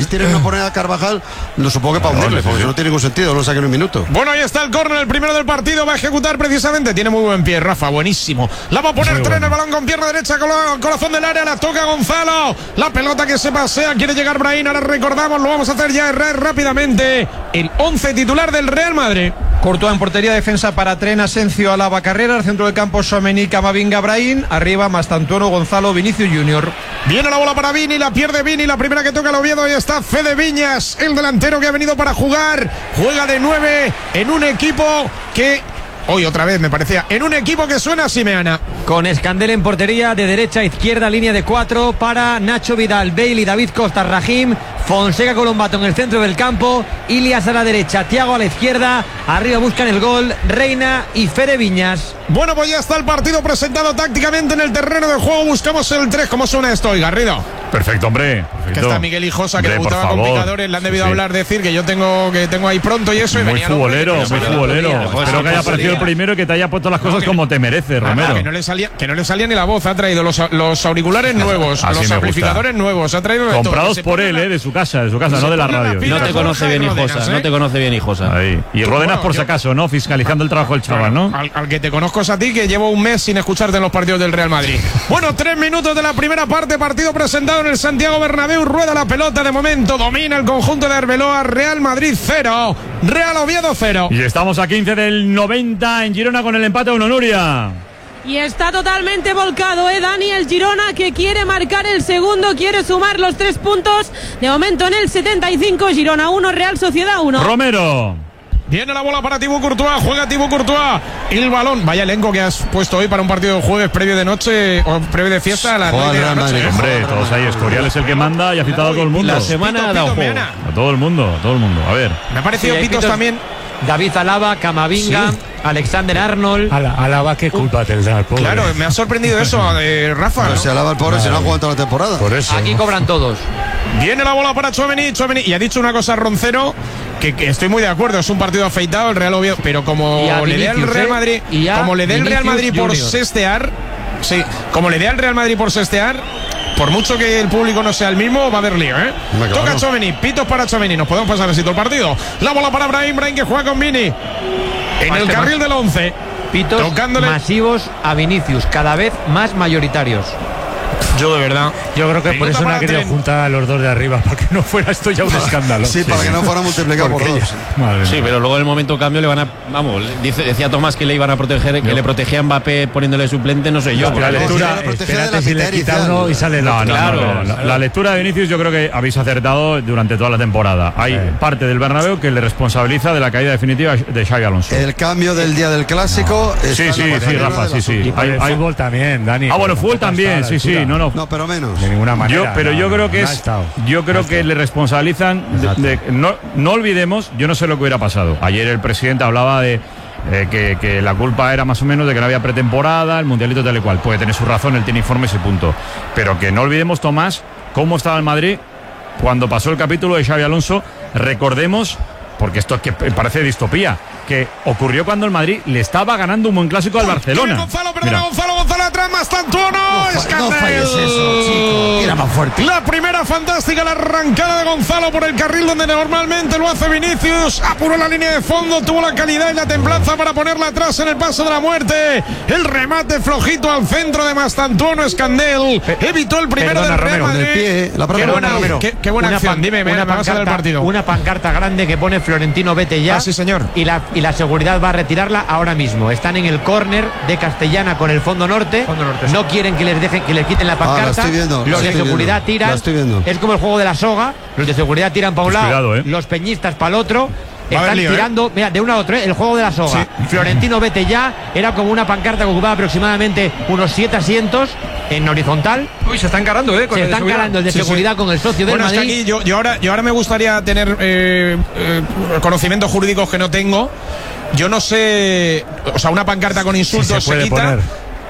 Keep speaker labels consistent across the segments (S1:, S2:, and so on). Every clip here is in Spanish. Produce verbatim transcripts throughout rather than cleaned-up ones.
S1: insistir en no poner a Carvajal, lo supongo que para hundirle, porque no tiene ningún sentido, no saquen un minuto.
S2: Bueno, ahí está el córner, el primero del partido, va a ejecutar precisamente, tiene muy buen pie, Rafa, buenísimo. La va a poner Tren, el balón con pierna derecha, con el corazón del área, la toca Gonzalo, la pelota que se pasea, quiere llegar Brahim, ahora recordamos, lo vamos a hacer ya rápidamente, el once titular del Real Madrid.
S3: Courtois en portería, defensa para Tren, Asensio, Alaba, Carrera, al centro del campo Tchouaméni, Camavinga, Brahim, arriba Mastantuono, Gonzalo, Vinicius Junior.
S2: Viene la bola para Vini, la pierde Vini, la primera que toca el Oviedo, y está Fede Viñas, el delantero que ha venido para jugar, juega de nueve en un equipo que... Hoy otra vez me parecía, en un equipo que suena a Simeana.
S4: Con Escandel en portería, de derecha a izquierda, línea de cuatro para Nacho Vidal, Bale y David Costa, Rahim, Fonseca, Colombato en el centro del campo, Ilias a la derecha, Thiago a la izquierda, arriba buscan el gol, Reina y Fede Viñas.
S2: Bueno, pues ya está el partido presentado tácticamente en el terreno de juego, buscamos el tres, ¿cómo suena esto hoy, Garrido?
S5: Perfecto, hombre. Perfecto.
S2: Que está Miguel Hijosa, que
S5: hombre,
S2: debutaba con picadores, le han debido sí, hablar, sí. decir que yo tengo que tengo ahí pronto y eso.
S5: Muy
S2: y venía
S5: futbolero,
S2: hombre,
S5: muy futbolero. Espero que haya aparecido el primero y que te haya puesto las cosas no, como te merece, Romero.
S2: Que no, le salía, que no le salía ni la voz, ha traído los, los auriculares nuevos, los amplificadores nuevos, ha traído
S5: comprados por él, eh, de su casa, de su casa, no de la radio.
S6: No te conoce bien Hijosa, no te conoce bien Hijosa.
S5: Ahí. Y Ródenas por si acaso, ¿no? Fiscalizando el trabajo del chaval, ¿no?
S2: Al, al que te conozco es a ti, que llevo un mes sin escucharte en los partidos del Real Madrid. Bueno, tres minutos de la primera parte, partido presentado en el Santiago Bernabéu, rueda la pelota de momento, domina el conjunto de Arbeloa, Real Madrid cero, Real Oviedo cero.
S5: Y estamos a quince del noventa en Girona con el empate a uno, Nuria.
S7: Y está totalmente volcado, ¿eh, Dani? El Girona, que quiere marcar el segundo, quiere sumar los tres puntos. De momento en el setenta y cinco, Girona uno, Real Sociedad uno.
S5: Romero.
S2: Viene la bola para Thibaut Courtois, juega Thibaut Courtois, el balón, vaya elenco que has puesto hoy para un partido de jueves previo de noche o previo de fiesta a las nueve de la noche.
S5: Hombre, todos ahí, Escorial es el que manda y ha citado a todo el mundo.
S6: La semana ha dado juego.
S5: A todo el mundo, a todo el mundo, a ver.
S2: Me ha parecido sí, pitos, pitos también.
S4: David Alaba, Camavinga, sí. Alexander Arnold.
S8: Alaba, ¿qué culpa tendrá el pobre?
S2: Claro, me ha sorprendido eso, eh, Rafa.
S1: Pero ¿no? Si Alaba el pobre, si no ha jugado toda la temporada.
S8: Por eso.
S4: Aquí cobran todos.
S2: Viene la bola para Tchouaméni, Tchouaméni, y ha dicho una cosa Roncero, que, que estoy muy de acuerdo, es un partido afeitado el Real Oviedo, pero como le dé al Real Madrid, eh, como le dé el Real Madrid por Junior. sestear, sí, como le dé al Real Madrid por sestear, por mucho que el público no sea el mismo, va a haber lío, ¿eh? Claro. Toca Tchouaméni, pitos para Tchouaméni, nos podemos pasar así todo el partido. La bola para Brahim, Brahim que juega con Vini en el carril del once.
S4: Pitos tocándole masivos a Vinicius, cada vez más mayoritarios.
S2: Yo de verdad,
S8: yo creo que por eso no ha querido juntar a los dos de arriba, para que no fuera esto ya un escándalo.
S1: Sí, sí, para que no fuera multiplicado por dos.
S6: Sí, pero luego en el momento cambio le van a, vamos, dice, decía Tomás que le iban a proteger, que yo. le protegía a Mbappé poniéndole suplente, no sé yo.
S5: La, la lectura,
S8: espérate si le quita uno y sale el otro.
S5: No, no, claro, no, no, no. La, la lectura de Vinicius yo creo que habéis acertado durante toda la temporada. Hay eh. parte del Bernabéu que le responsabiliza de la caída definitiva de Xabi Alonso.
S1: El cambio del día del clásico.
S5: No. Sí, sí, sí, Rafa, sí, sí.
S8: Y hay, el fútbol hay... también, Dani.
S5: Ah, bueno, fútbol también, sí, sí, no, no.
S1: No, pero menos.
S8: De ninguna manera.
S5: Yo, pero
S8: no,
S5: yo creo que
S8: no
S5: es, yo creo no que le responsabilizan de, de, no, no olvidemos, yo no sé lo que hubiera pasado. Ayer el presidente hablaba de eh, que, que la culpa era más o menos de que no había pretemporada, el mundialito tal y cual. Puede tener su razón, él tiene informes y punto. Pero que no olvidemos, Tomás, cómo estaba el Madrid cuando pasó el capítulo de Xabi Alonso. Recordemos, porque esto es que parece distopía, que ocurrió cuando el Madrid le estaba ganando un buen clásico al Barcelona.
S2: Gonzalo, perdón, Gonzalo, Gonzalo atrás, Mastantuono,
S1: no,
S2: Escandel.
S1: No falles eso, chico. Tira más fuerte.
S2: La primera fantástica, la arrancada de Gonzalo por el carril donde normalmente lo hace Vinicius. Apuró la línea de fondo, tuvo la calidad y la templanza para ponerla atrás en el paso de la muerte. El remate flojito al centro de Mastantuono, Escandel. Evitó el primero del Real Madrid.
S1: El pie, la
S2: qué buena, qué, qué buena
S4: una
S2: acción.
S4: Pan,
S2: Dime,
S4: una
S2: me vas a dar el partido.
S4: Una pancarta grande que pone Florentino, vete ya.
S2: Ah, sí, señor.
S4: Y la, y la seguridad va a retirarla ahora mismo. Están en el córner de Castellana con el fondo norte. Fondo norte no sí. quieren que les dejen, que les quiten la pancarta. Ah, la estoy viendo, los de seguridad
S1: viendo.
S4: tiran.
S1: La estoy viendo.
S4: Es como el juego de la soga. Los de seguridad tiran para un
S5: pues
S4: lado,
S5: cuidado, eh.
S4: los peñistas para el otro. Están
S2: lío,
S4: tirando,
S2: ¿eh?
S4: mira, de uno a otro, ¿eh? El juego de la soga. Sí. Florentino, vete ya. Era como una pancarta que ocupaba aproximadamente unos siete asientos en horizontal.
S3: Uy, se está encarando, ¿eh? Con
S4: se
S3: el
S4: está encarando el de
S2: sí,
S4: seguridad
S2: sí.
S4: con el socio
S2: bueno,
S4: del Madrid.
S2: Aquí, yo, yo, ahora, yo ahora me gustaría tener eh, eh, conocimientos jurídicos que no tengo. Yo no sé, o sea, una pancarta con insultos
S8: sí se,
S2: se quita.
S8: Poner.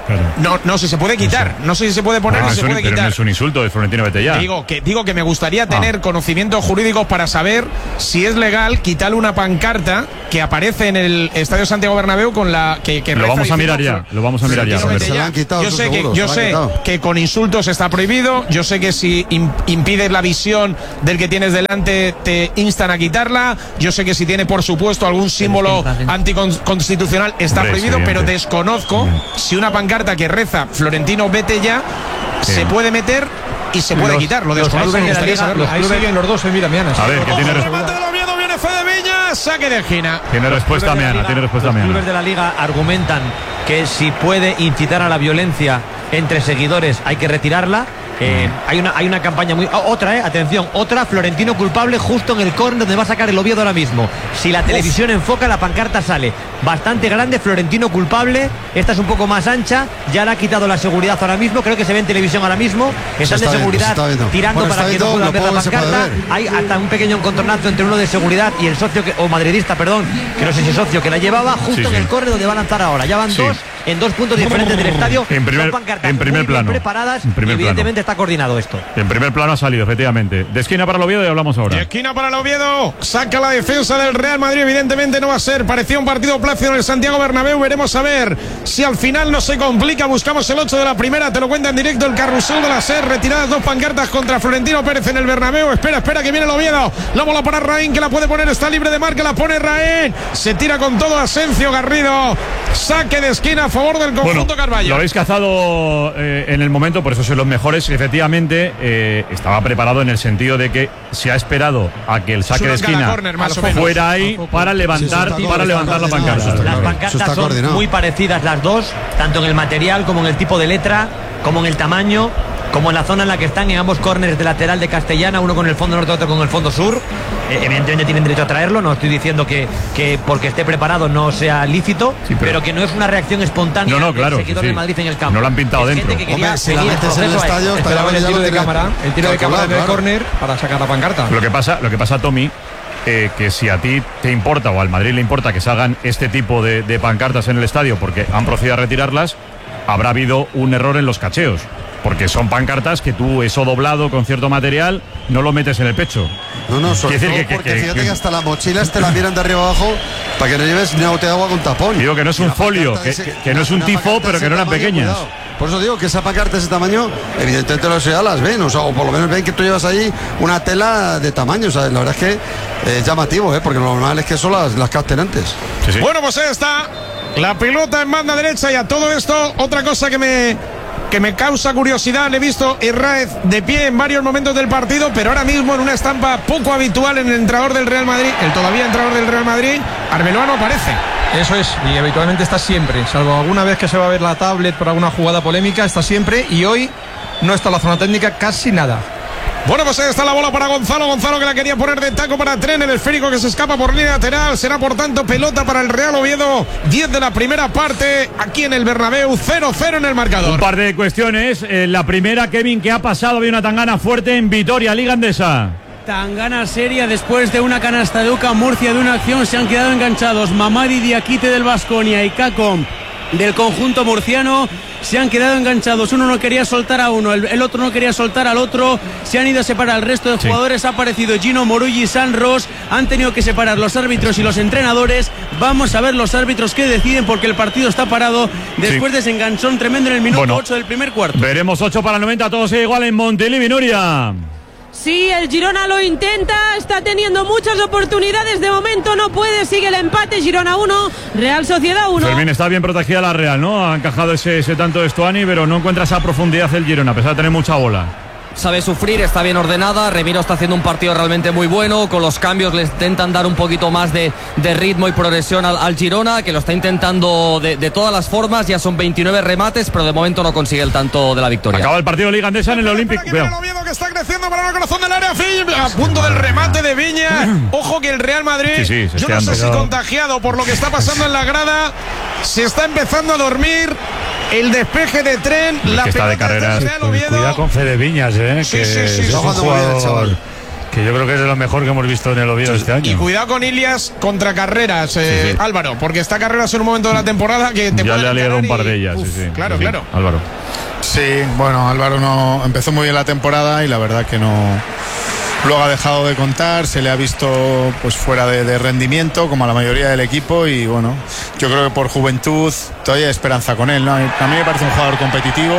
S8: Claro.
S2: No, no, si se puede quitar. No sé si se puede poner o
S5: no
S2: no se
S5: un,
S2: puede
S5: pero
S2: quitar.
S5: no es un insulto de Florentino, vete ya.
S2: Digo que, digo que me gustaría tener
S5: Ah.
S2: conocimientos jurídicos para saber si es legal quitarle una pancarta que aparece en el Estadio Santiago Bernabéu con la que, que
S5: Lo
S2: reza
S5: vamos a
S2: diciendo
S5: mirar ya. Lo vamos a mirar ya.
S2: Florentino,
S1: Se
S2: vete
S1: la
S2: ya.
S1: han quitado,
S2: Yo
S1: eso
S2: sé, que,
S1: seguro,
S2: yo
S1: se la han
S2: sé
S1: quitado.
S2: que con insultos está prohibido. Yo sé que si im- impides la visión del que tienes delante te instan a quitarla. Yo sé que si tiene, por supuesto, algún símbolo anticonstitucional está
S5: Hombre,
S2: prohibido,
S5: sí,
S2: pero
S5: hombre.
S2: desconozco si una pancarta que reza Florentino vete ya
S5: Sí.
S2: se puede meter y se puede
S3: Los-
S2: quitar. Lo
S3: los
S2: desconozco,
S3: clubes
S2: me
S3: de la
S2: gustaría
S3: Liga,
S2: saberlo.
S3: los Ahí siguen los dos, eh, mira, Miana.
S5: A ver, que tiene, res-
S2: Remate del Oviedo, viene Fede Viña, saque de esquina.
S5: tiene respuesta
S4: Los clubes de la
S5: Meana,
S4: Liga-
S5: tiene respuesta
S4: Los
S5: Meana.
S4: clubes de la Liga argumentan que si puede incitar a la violencia entre seguidores hay que retirarla. Eh, hay una hay una campaña muy oh, otra eh atención otra Florentino culpable justo en el córner donde va a sacar el Oviedo ahora mismo. Si la televisión enfoca, la pancarta sale bastante grande. Florentino culpable. Esta es un poco más ancha, ya le ha quitado la seguridad ahora mismo, creo que se ve en televisión ahora mismo. Están de
S1: está viendo,
S4: seguridad
S1: se está viendo.
S4: tirando
S1: Bueno,
S4: para
S1: está
S4: que no
S1: viendo,
S4: puedan ver
S1: lo
S4: la
S1: poco que se puede
S4: pancarta.
S1: ver.
S4: Hay hasta un pequeño encontronazo entre uno de seguridad y el socio que, o madridista, perdón, que no sé si es socio, que la llevaba justo
S5: Sí,
S4: en
S5: sí.
S4: el córner donde va a lanzar ahora. Ya van
S5: Sí.
S4: dos en dos puntos diferentes del estadio.
S5: En primer-
S4: Son pancartas
S5: en primer
S4: muy bien
S5: plano.
S4: preparadas
S5: En primer
S4: y evidentemente
S5: plano.
S4: está coordinado esto.
S5: En primer plano ha salido, efectivamente. De esquina para el Oviedo y hablamos
S2: De
S5: ahora.
S2: esquina para el Oviedo, saca la defensa del Real Madrid, evidentemente no va a ser, parecía un partido plácido en el Santiago Bernabéu, veremos a ver si al final no se complica, buscamos el ocho de la primera, te lo cuenta en directo el carrusel de la S E R, retiradas dos pancartas contra Florentino Pérez en el Bernabéu, espera, espera que viene el Oviedo, la bola para Raín que la puede poner, está libre de marca, la pone Raín, se tira con todo Asencio Garrido, saque de esquina a favor del conjunto
S5: Bueno,
S2: Carballo.
S5: lo habéis cazado eh, en el momento, por eso sois los mejores. Efectivamente, eh, estaba preparado en el sentido de que se ha esperado a que el saque de
S2: Suena cada
S5: esquina
S2: córner, más o menos.
S5: fuera ahí para levantar,
S1: Sí, sí,
S5: para
S1: está
S5: levantar la
S1: coordinado,
S5: pancarta.
S1: está
S4: Las
S1: Claro, eso
S4: pancartas
S1: está
S4: son
S1: coordinado.
S4: muy parecidas las dos, tanto en el material como en el tipo de letra, como en el tamaño, como en la zona en la que están, en ambos córneres de lateral de Castellana, uno con el fondo norte, otro con el fondo sur. Eh, evidentemente tienen derecho a traerlo, no estoy diciendo que, que porque esté preparado no sea lícito,
S5: Sí, pero-
S4: pero, que no es una reacción espontánea
S5: No, no, claro,
S4: del seguidor
S5: sí, sí.
S4: del Madrid en el campo.
S5: No lo han pintado
S4: Es gente
S5: dentro.
S4: que quería
S1: Hombre, si la
S4: seguir el
S1: metes en el
S4: proceso a
S1: estadio,
S4: esto.
S1: está
S3: Esperaban el
S1: ya
S3: tiro
S1: lo
S3: de
S1: tiene
S3: cámara, el tiro de cámara
S1: calculado,
S3: del
S1: claro.
S3: córner para sacar la pancarta.
S5: Lo que pasa, lo que pasa, Tommy, eh, que si a ti te importa o al Madrid le importa que salgan este tipo de, de pancartas en el estadio porque han procedido a retirarlas, habrá habido un error en los cacheos. Porque son pancartas que tú, eso doblado con cierto material, no lo metes en el pecho.
S1: No, no, sobre
S5: Quiere
S1: todo
S5: decir que-
S1: porque
S5: que-
S1: fíjate
S5: que-
S1: que hasta las mochilas te las miran de arriba abajo para que no lleves ni una botella de agua con tapón.
S5: Digo que no es
S1: Y
S5: un
S1: la
S5: folio,
S1: pancarta
S5: que-
S1: ese-
S5: que- que no es un
S1: una
S5: tifo,
S1: pancarta
S5: pero
S1: de
S5: que
S1: ese
S5: no eran
S1: tamaño,
S5: pequeñas.
S1: cuidado. Por eso digo que esa pancarta de ese tamaño, evidentemente los ya las ven, o, sea, o por lo menos ven que tú llevas ahí una tela de tamaño. O sea, la verdad es que es llamativo, ¿eh? Porque lo normal es que son las, las capten antes.
S5: Sí, sí.
S2: Bueno, pues ahí está la pelota en banda derecha y a todo esto, otra cosa que me que me causa curiosidad, le he visto Herráez de pie en varios momentos del partido, pero ahora mismo en una estampa poco habitual en el entrenador del Real Madrid, el todavía entrenador del Real Madrid, Arbeloa no aparece.
S3: Eso es, y habitualmente está siempre, salvo alguna vez que se va a ver la tablet por alguna jugada polémica, está siempre, y hoy no está en la zona técnica casi nada.
S2: Bueno, pues ahí está la bola para Gonzalo. Gonzalo que la quería poner de taco para Tren. El esférico que se escapa por línea lateral. Será por tanto pelota para el Real Oviedo. diez de la primera parte. Aquí en el Bernabéu. cero cero en el
S5: Un
S2: marcador.
S5: par de cuestiones. Eh, la primera, Kevin, ¿qué ha pasado? Había una tangana fuerte en Vitoria, Liga Andesa.
S9: Tangana seria después de una canasta de Uca Murcia de una acción. Se han quedado enganchados Mamadi Diakite del Baskonia y Cacom del conjunto murciano. Se han quedado enganchados, uno no quería soltar a uno, el, el otro no quería soltar al otro, se han ido a separar al resto de
S5: Sí.
S9: jugadores, ha aparecido Gino Morulli y San Ross, han tenido que separar los árbitros y los entrenadores. Vamos a ver los árbitros que deciden porque el partido está parado después
S5: Sí.
S9: de ese enganchón tremendo en el minuto
S5: Bueno.
S9: ocho del primer cuarto.
S5: Veremos ocho para el noventa, todo sigue igual en Montilivi, Nuria.
S7: Sí, el Girona lo intenta, está teniendo muchas oportunidades, de momento no puede, sigue el empate, Girona uno, Real Sociedad uno.
S5: Fermín, está bien protegida la Real, ¿no? Ha encajado ese, ese tanto de Stuani, pero no encuentra esa profundidad el Girona, a pesar de tener mucha bola.
S10: Sabe sufrir, está bien ordenada. Remiro está haciendo un partido realmente muy bueno. Con los cambios le intentan dar un poquito más de, de ritmo y progresión al, al Girona, que lo está intentando de, de todas las formas. Ya son veintinueve remates, pero de momento no consigue el tanto de la victoria.
S5: Acaba el partido Liga Andesa en el Olímpico.
S2: Espera, que viene el Oviedo que está creciendo para el corazón del área. Fin, a punto del remate de Viña. Ojo que el Real Madrid,
S5: Sí, sí, se
S2: yo no
S5: está
S2: sé si
S5: dando-
S2: contagiado por lo que está pasando en la grada, se está empezando a dormir. El despeje de Tren, la
S5: que está de
S2: pelota
S5: carreras.
S2: del Real Oviedo.
S8: Cuidado con Fede Viñas, ¿eh?
S2: Sí,
S8: que
S2: sí, sí,
S8: es
S2: está
S8: un
S1: jugando muy bien el
S8: jugador
S1: chaval.
S8: Que yo creo que es de lo mejor que hemos visto en el Oviedo este año.
S2: Y cuidado con Ilias contra Carreras, eh, sí, sí. Álvaro, porque está Carreras en un momento de la temporada que te
S5: ya le ha liado un par
S2: y...
S5: de ellas.
S2: Uf,
S5: sí, sí.
S2: Claro,
S5: sí,
S2: claro.
S5: Sí. Álvaro.
S11: Sí, bueno, Álvaro no empezó muy bien la temporada y la verdad que no. Luego ha dejado de contar, se le ha visto pues fuera de, de rendimiento, como a la mayoría del equipo, y bueno, yo creo que por juventud todavía hay esperanza con él, ¿no? A mí me parece un jugador competitivo,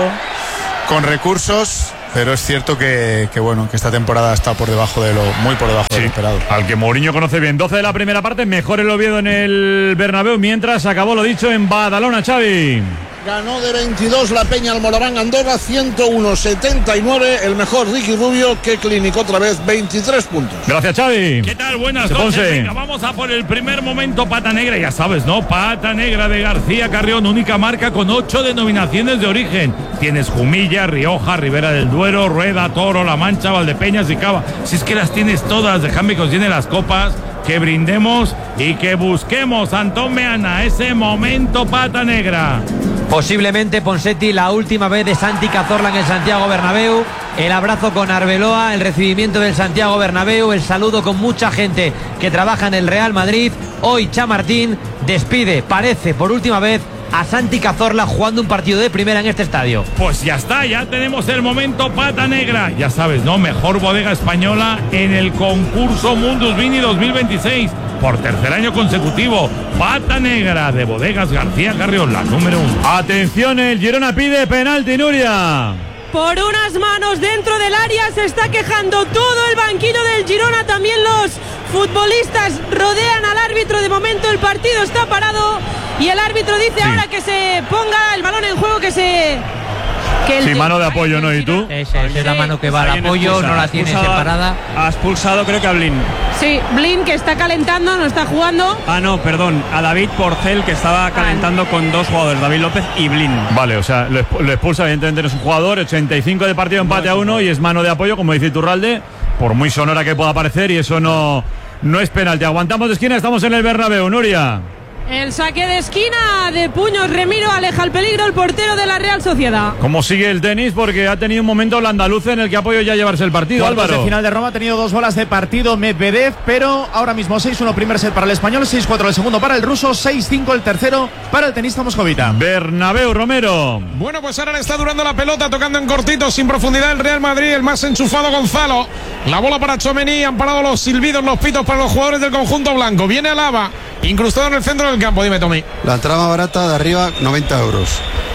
S11: con recursos. Pero es cierto que, que bueno, que esta temporada está por debajo de lo, muy por debajo sí, de lo esperado.
S5: Al que Mourinho conoce bien. doce de la primera parte, mejor el Oviedo en el Bernabéu, mientras acabó lo dicho en Badalona, Xavi.
S12: Ganó de veintidós la Peña al Moraván Andorra, ciento uno setenta y nueve. El mejor Ricky Rubio, que clínico otra vez, veintitrés puntos.
S5: Gracias, Xavi.
S13: ¿Qué tal? Buenas noches. Venga, vamos a por el primer momento pata negra. Ya sabes, ¿no? Pata negra de García Carrión, única marca con ocho denominaciones de origen. Tienes Jumilla, Rioja, Ribera del Duero, Rueda, Toro, La Mancha, Valdepeñas y Cava. Si es que las tienes todas, déjame que os llene las copas, que brindemos y que busquemos, Antón Meana, ese momento pata negra.
S4: Posiblemente, Ponseti, la última vez de Santi Cazorla en el Santiago Bernabéu. El abrazo con Arbeloa, el recibimiento del Santiago Bernabéu, el saludo con mucha gente que trabaja en el Real Madrid. Hoy Chamartín despide, parece por última vez, a Santi Cazorla jugando un partido de primera en este estadio.
S13: Pues ya está, ya tenemos el momento pata negra. Ya sabes, ¿no? Mejor bodega española en el concurso Mundus Vini dos mil veintiséis. Por tercer año consecutivo, pata negra de Bodegas García Carrión, la número uno.
S5: Atención, el Girona pide penalti, Nuria.
S7: Por unas manos dentro del área se está quejando todo el banquillo del Girona. También los futbolistas rodean al árbitro. De momento el partido está parado y el árbitro dice sí. ahora que se ponga el balón en juego, que se...
S5: Que sí, mano de apoyo, ¿no? ¿Y tú?
S4: Esa es la mano que va al apoyo, no la tiene separada.
S9: Ha expulsado, creo que a Blin.
S7: Sí, Blin, que está calentando, no está jugando.
S9: Ah, no, perdón, a David Porcel, que estaba calentando ah. con dos jugadores, David López y Blin.
S5: Vale, o sea, lo, lo expulsa, evidentemente no es un jugador. Ochenta y cinco de partido, empate no, a uno, y es mano de apoyo, como dice Iturralde, por muy sonora que pueda parecer, y eso no, no es penalti. Aguantamos de esquina, estamos en el Bernabéu, Nuria.
S7: El saque de esquina de puños, Remiro aleja el peligro, el portero de la Real Sociedad.
S5: ¿Cómo sigue el tenis? Porque ha tenido un momento el andaluz en el que apoyo ya llevarse el partido,
S14: Cuartos
S5: Álvaro.
S14: de final de Roma ha tenido dos bolas de partido Medvedev, pero ahora mismo seis uno primer set para el español, seis cuatro el segundo para el ruso, seis cinco el tercero para el tenista moscovita.
S5: Bernabéu, Romero.
S2: Bueno, pues ahora le está durando la pelota, tocando en cortito, sin profundidad el Real Madrid, el más enchufado Gonzalo. La bola para Tchouaméni, han parado los silbidos, los pitos para los jugadores del conjunto blanco. Viene Alaba, incrustado en el centro del campo, dime, Tommy.
S1: La entrada más barata de arriba, noventa euros.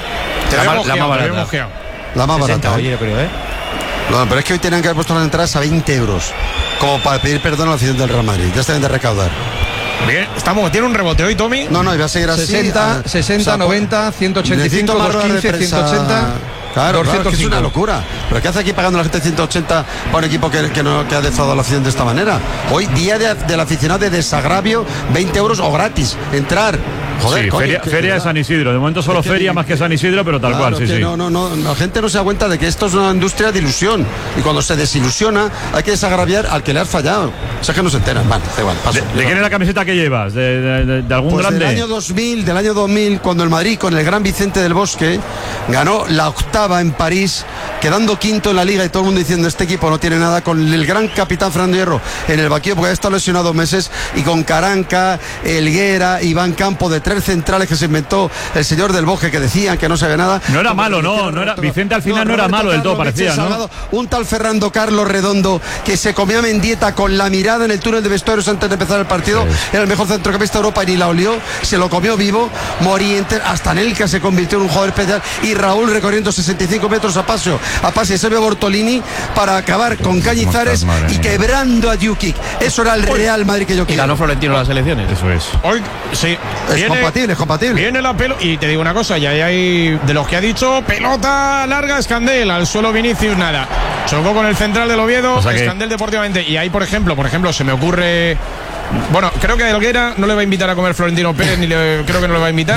S2: La,
S1: la,
S2: más, la más barata.
S1: La más
S4: sesenta,
S1: barata.
S4: Oye, yo creo, ¿eh?
S1: No, pero es que hoy tenían que haber puesto las entradas a veinte euros. Como para pedir perdón a la afición del Real Madrid. Ya está bien de recaudar.
S2: Bien, estamos, tiene un rebote hoy, Tommy.
S1: No, no, iba a seguir así.
S3: sesenta,
S1: a,
S3: sesenta, o sea, noventa, ciento ochenta y cinco, doscientos quince, ciento ochenta.
S1: Claro, claro, es que es una locura. ¿Pero qué hace aquí pagando la gente ciento ochenta para un equipo que, que, no, que ha defraudado a la afición de esta manera? Hoy, día de, del aficionado de desagravio, veinte euros o gratis. Entrar. Joder,
S5: sí,
S1: coño,
S5: feria,
S1: que,
S5: feria
S1: que,
S5: de San Isidro. De momento solo
S1: es que,
S5: feria
S1: que,
S5: más que San Isidro, pero tal
S1: claro,
S5: cual, sí,
S1: que
S5: sí.
S1: No, no, no, la gente no se da cuenta de que esto es una industria de ilusión. Y cuando se desilusiona, hay que desagraviar al que le has fallado. O sea, que no se enteran. Vale, da igual, paso.
S5: ¿De, ¿de quién es la camiseta que llevas? ¿De, de, de, de algún
S1: pues
S5: grande?
S1: Del año dos mil, del año dos mil, cuando el Madrid, con el gran Vicente del Bosque, ganó la octava en París, quedando quinto en la liga, y todo el mundo diciendo este equipo no tiene nada, con el gran capitán Fernando Hierro en el banquillo porque había estado lesionado dos meses, y con Caranca, Helguera, Iván Campo, de tres centrales que se inventó el señor del Bosque, que decían que no sabía nada.
S5: No era malo, no, no era, Vicente al final no, no era malo del todo, parecía, ¿no?
S1: Salgado, un tal Fernando Carlos Redondo, que se comía Mendieta con la mirada en el túnel de vestuarios antes de empezar el partido, sí. Era el mejor centrocampista de Europa y ni la olió, se lo comió vivo. Morientes, hasta Nelka se convirtió en un jugador especial, y Raúl recorriendo sesenta y cinco metros a paso, a pase de Sergio Bortolini para acabar con Cañizares y quebrando a Jukic. Eso era el Real Madrid que yo quiero.
S6: Y ganó Florentino las elecciones.
S5: Eso es.
S2: Hoy, sí.
S1: Es
S2: viene,
S1: compatible, es compatible.
S2: Viene la pelota, y te digo una cosa, ya hay, de los que ha dicho, pelota larga, Escandel, al suelo Vinicius, nada. Chocó con el central del Oviedo, o sea Escandel que... deportivamente. Y ahí, por ejemplo, por ejemplo, se me ocurre... Bueno, creo que a Helguera no le va a invitar a comer Florentino Pérez, ni le, creo que no le va a invitar.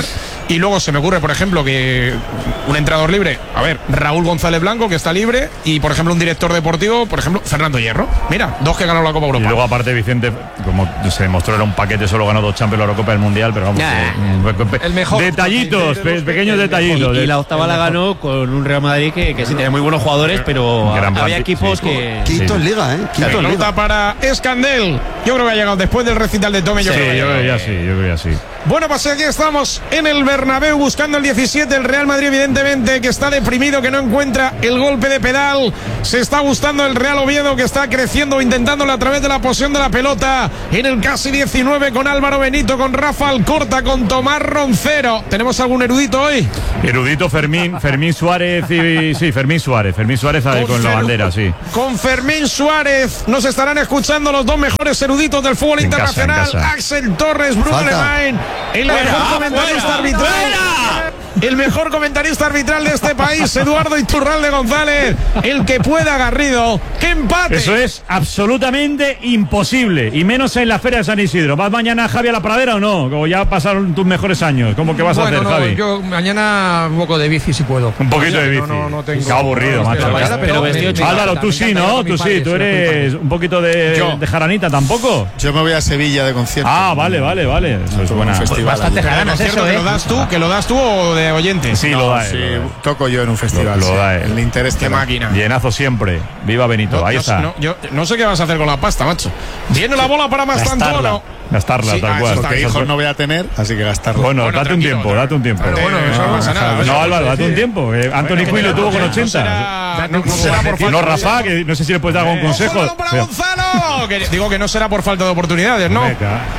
S2: Y luego se me ocurre, por ejemplo, que un entrenador libre, a ver, Raúl González Blanco, que está libre, y por ejemplo un director deportivo, por ejemplo, Fernando Hierro. Mira, dos que ganó la Copa Europa.
S5: Y luego aparte Vicente, como se demostró, era un paquete, solo ganó dos Champions, la Eurocopa y el Mundial, pero vamos,
S6: yeah.
S5: que,
S6: el mejor.
S5: Detallitos, pe pequeños detallitos.
S6: Y, y la octava la ganó con un Real Madrid que, que sí tenía muy buenos jugadores, pero había equipos sí. que...
S1: Quinto en Liga, ¿eh? Quinto
S2: en Liga. Para Escandel. Yo creo que ha llegado después del recital de Tome.
S5: Sí, yo creo que, yo creo que ya sí, yo creo que ya sí.
S2: Bueno, pues aquí estamos en el Bernabéu buscando el diecisiete, el Real Madrid evidentemente que está deprimido, que no encuentra el golpe de pedal. Se está gustando el Real Oviedo, que está creciendo, intentándolo a través de la posesión de la pelota en el casi diecinueve, con Álvaro Benito, con Rafa Alcorta, con Tomás Roncero. ¿Tenemos algún erudito hoy?
S5: Erudito Fermín, Fermín Suárez y sí, Fermín Suárez, Fermín Suárez con, con la bandera, sí.
S2: Con Fermín Suárez nos estarán escuchando los dos mejores eruditos del fútbol en internacional, casa, casa. Axel Torres, Bruno Lemain, el fuera, mejor comentarista fuera, arbitral. Fuera. El mejor comentarista arbitral de este país, Eduardo Iturralde González, el que pueda Garrido, ¡qué empate!
S5: Eso es absolutamente imposible, y menos en la Feria de San Isidro. ¿Vas mañana, Javi, a la pradera o no? O ya pasaron tus mejores años. ¿Cómo que vas
S3: bueno,
S5: a hacer,
S3: no,
S5: Javi?
S3: Yo mañana un poco de bici si puedo.
S5: Un poquito de bici.
S3: No, no, no tengo,
S5: qué aburrido,
S3: no,
S5: macho.
S3: Mañana, pero
S5: pero Álvaro, tú sí, ¿no? Tú sí, tú eres un poquito de, de jaranita, ¿tampoco?
S11: Yo me voy a Sevilla de concierto.
S5: Ah, vale, vale, vale. Eso es buena.
S11: Pues
S2: bastante jaranas eso, ¿eh? ¿Que lo das tú? ¿Que lo das tú o de oyente?
S5: Sí,
S11: no,
S5: lo da.
S11: Sí,
S5: eh,
S11: toco yo en un festival.
S5: Lo, lo da.
S11: El interés
S2: de máquina.
S5: Llenazo siempre. Viva Benito.
S2: No,
S5: ahí
S2: no,
S5: está.
S2: No, yo no sé qué vas a hacer con la pasta, macho. Viene la bola para Mastantuono.
S5: Gastarla,
S2: sí,
S5: tal
S2: ah,
S5: cual.
S11: Porque hijos no voy a tener, así que gastarla.
S5: Bueno,
S2: bueno
S5: date un tiempo, date un tiempo.
S2: Pero bueno, eso no pasa nada.
S5: No, Álvaro, date un tiempo. Eh, Anthony
S2: bueno,
S5: Quinn lo tuvo con
S2: no
S5: ochenta.
S2: Será, no, no será por falta.
S5: No, Rafa, que no sé si le puedes dar algún consejo.
S2: ¡Ojo, para Gonzalo! Que digo que no será por falta de oportunidades, ¿no?